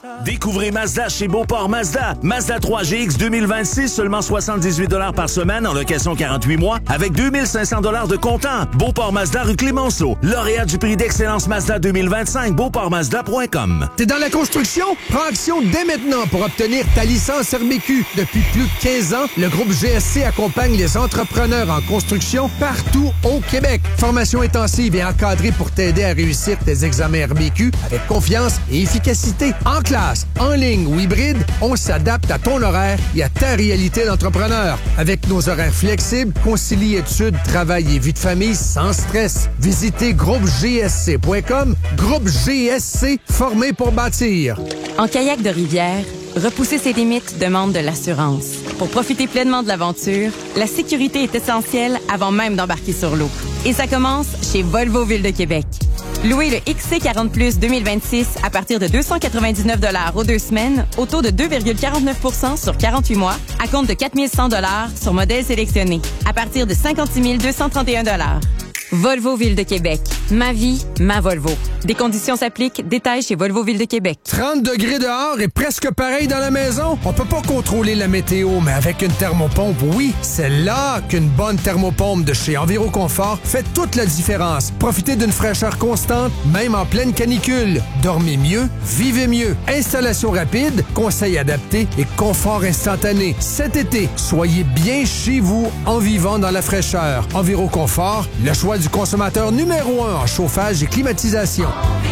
Découvrez Mazda chez Beauport Mazda. Mazda trois G X deux mille vingt-six, seulement soixante-dix-huit dollars par semaine en location quarante-huit mois avec deux mille cinq cents dollars de comptant. Beauport Mazda rue Clémenceau. Lauréat du prix d'excellence Mazda deux mille vingt-cinq. beauport mazda point com. T'es dans la construction? Prends action dès maintenant pour obtenir ta licence R B Q. Depuis plus de quinze ans, le groupe G S C accompagne les entrepreneurs en construction partout au Québec. Formation intensive et encadrée pour t'aider à réussir tes examens R B Q avec confiance et efficacité. En classe, en ligne ou hybride, on s'adapte à ton horaire et à ta réalité d'entrepreneur. Avec nos horaires flexibles, concilie études, travail et vie de famille sans stress. Visitez groupe g s c point com. Groupe G S C, formé pour bâtir. En kayak de rivière, repousser ses limites demande de l'assurance. Pour profiter pleinement de l'aventure, la sécurité est essentielle avant même d'embarquer sur l'eau. Et ça commence chez Volvo Ville de Québec. Louez le X C quarante plus deux mille vingt-six à partir de deux cent quatre-vingt-dix-neuf dollars aux deux semaines, au taux de deux virgule quarante-neuf pour cent sur quarante-huit mois, à compte de quatre mille cent dollars sur modèle sélectionné, à partir de cinquante-six mille deux cent trente et un dollars. Volvo Ville de Québec. Ma vie, ma Volvo. Des conditions s'appliquent. Détails chez Volvo Ville de Québec. trente degrés dehors et presque pareil dans la maison? On peut pas contrôler la météo, mais avec une thermopompe, oui. C'est là qu'une bonne thermopompe de chez Enviroconfort fait toute la différence. Profitez d'une fraîcheur constante, même en pleine canicule. Dormez mieux, vivez mieux. Installation rapide, conseils adaptés et confort instantané. Cet été, soyez bien chez vous en vivant dans la fraîcheur. Enviroconfort, le choix du consommateur numéro un en chauffage et climatisation.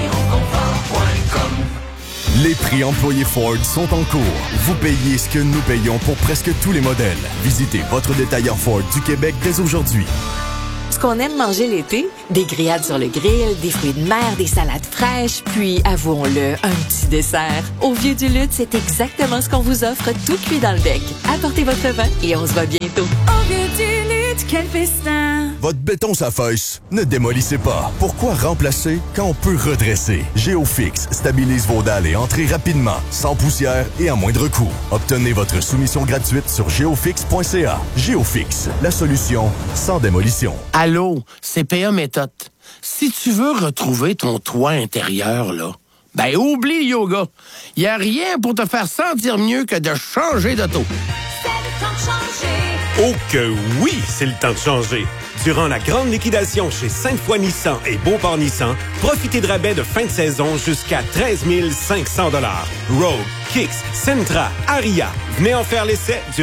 Les prix employés Ford sont en cours. Vous payez ce que nous payons pour presque tous les modèles. Visitez votre détaillant Ford du Québec dès aujourd'hui. Ce qu'on aime manger l'été, des grillades sur le grill, des fruits de mer, des salades fraîches, puis, avouons-le, un petit dessert. Au Vieux du Lutte, c'est exactement ce qu'on vous offre tout cuit dans le bec. Apportez votre vin et on se voit bientôt. Au Vieux du Lutte, quel festin! Votre béton s'affaisse. Ne démolissez pas. Pourquoi remplacer quand on peut redresser? GeoFix stabilise vos dalles et entrées rapidement, sans poussière et à moindre coût. Obtenez votre soumission gratuite sur geofix point c a. GeoFix, la solution sans démolition. Allô, C P A Méthode. Si tu veux retrouver ton toit intérieur, là, ben oublie le yoga. Il n'y a rien pour te faire sentir mieux que de changer d'auto. C'est le temps de changer. Oh que oui, c'est le temps de changer. Durant la grande liquidation chez Sainte-Foy Nissan et Beauport Nissan, profitez de rabais de fin de saison jusqu'à treize mille cinq cents dollars. Rogue, Kicks, Sentra, Aria. Venez en faire l'essai du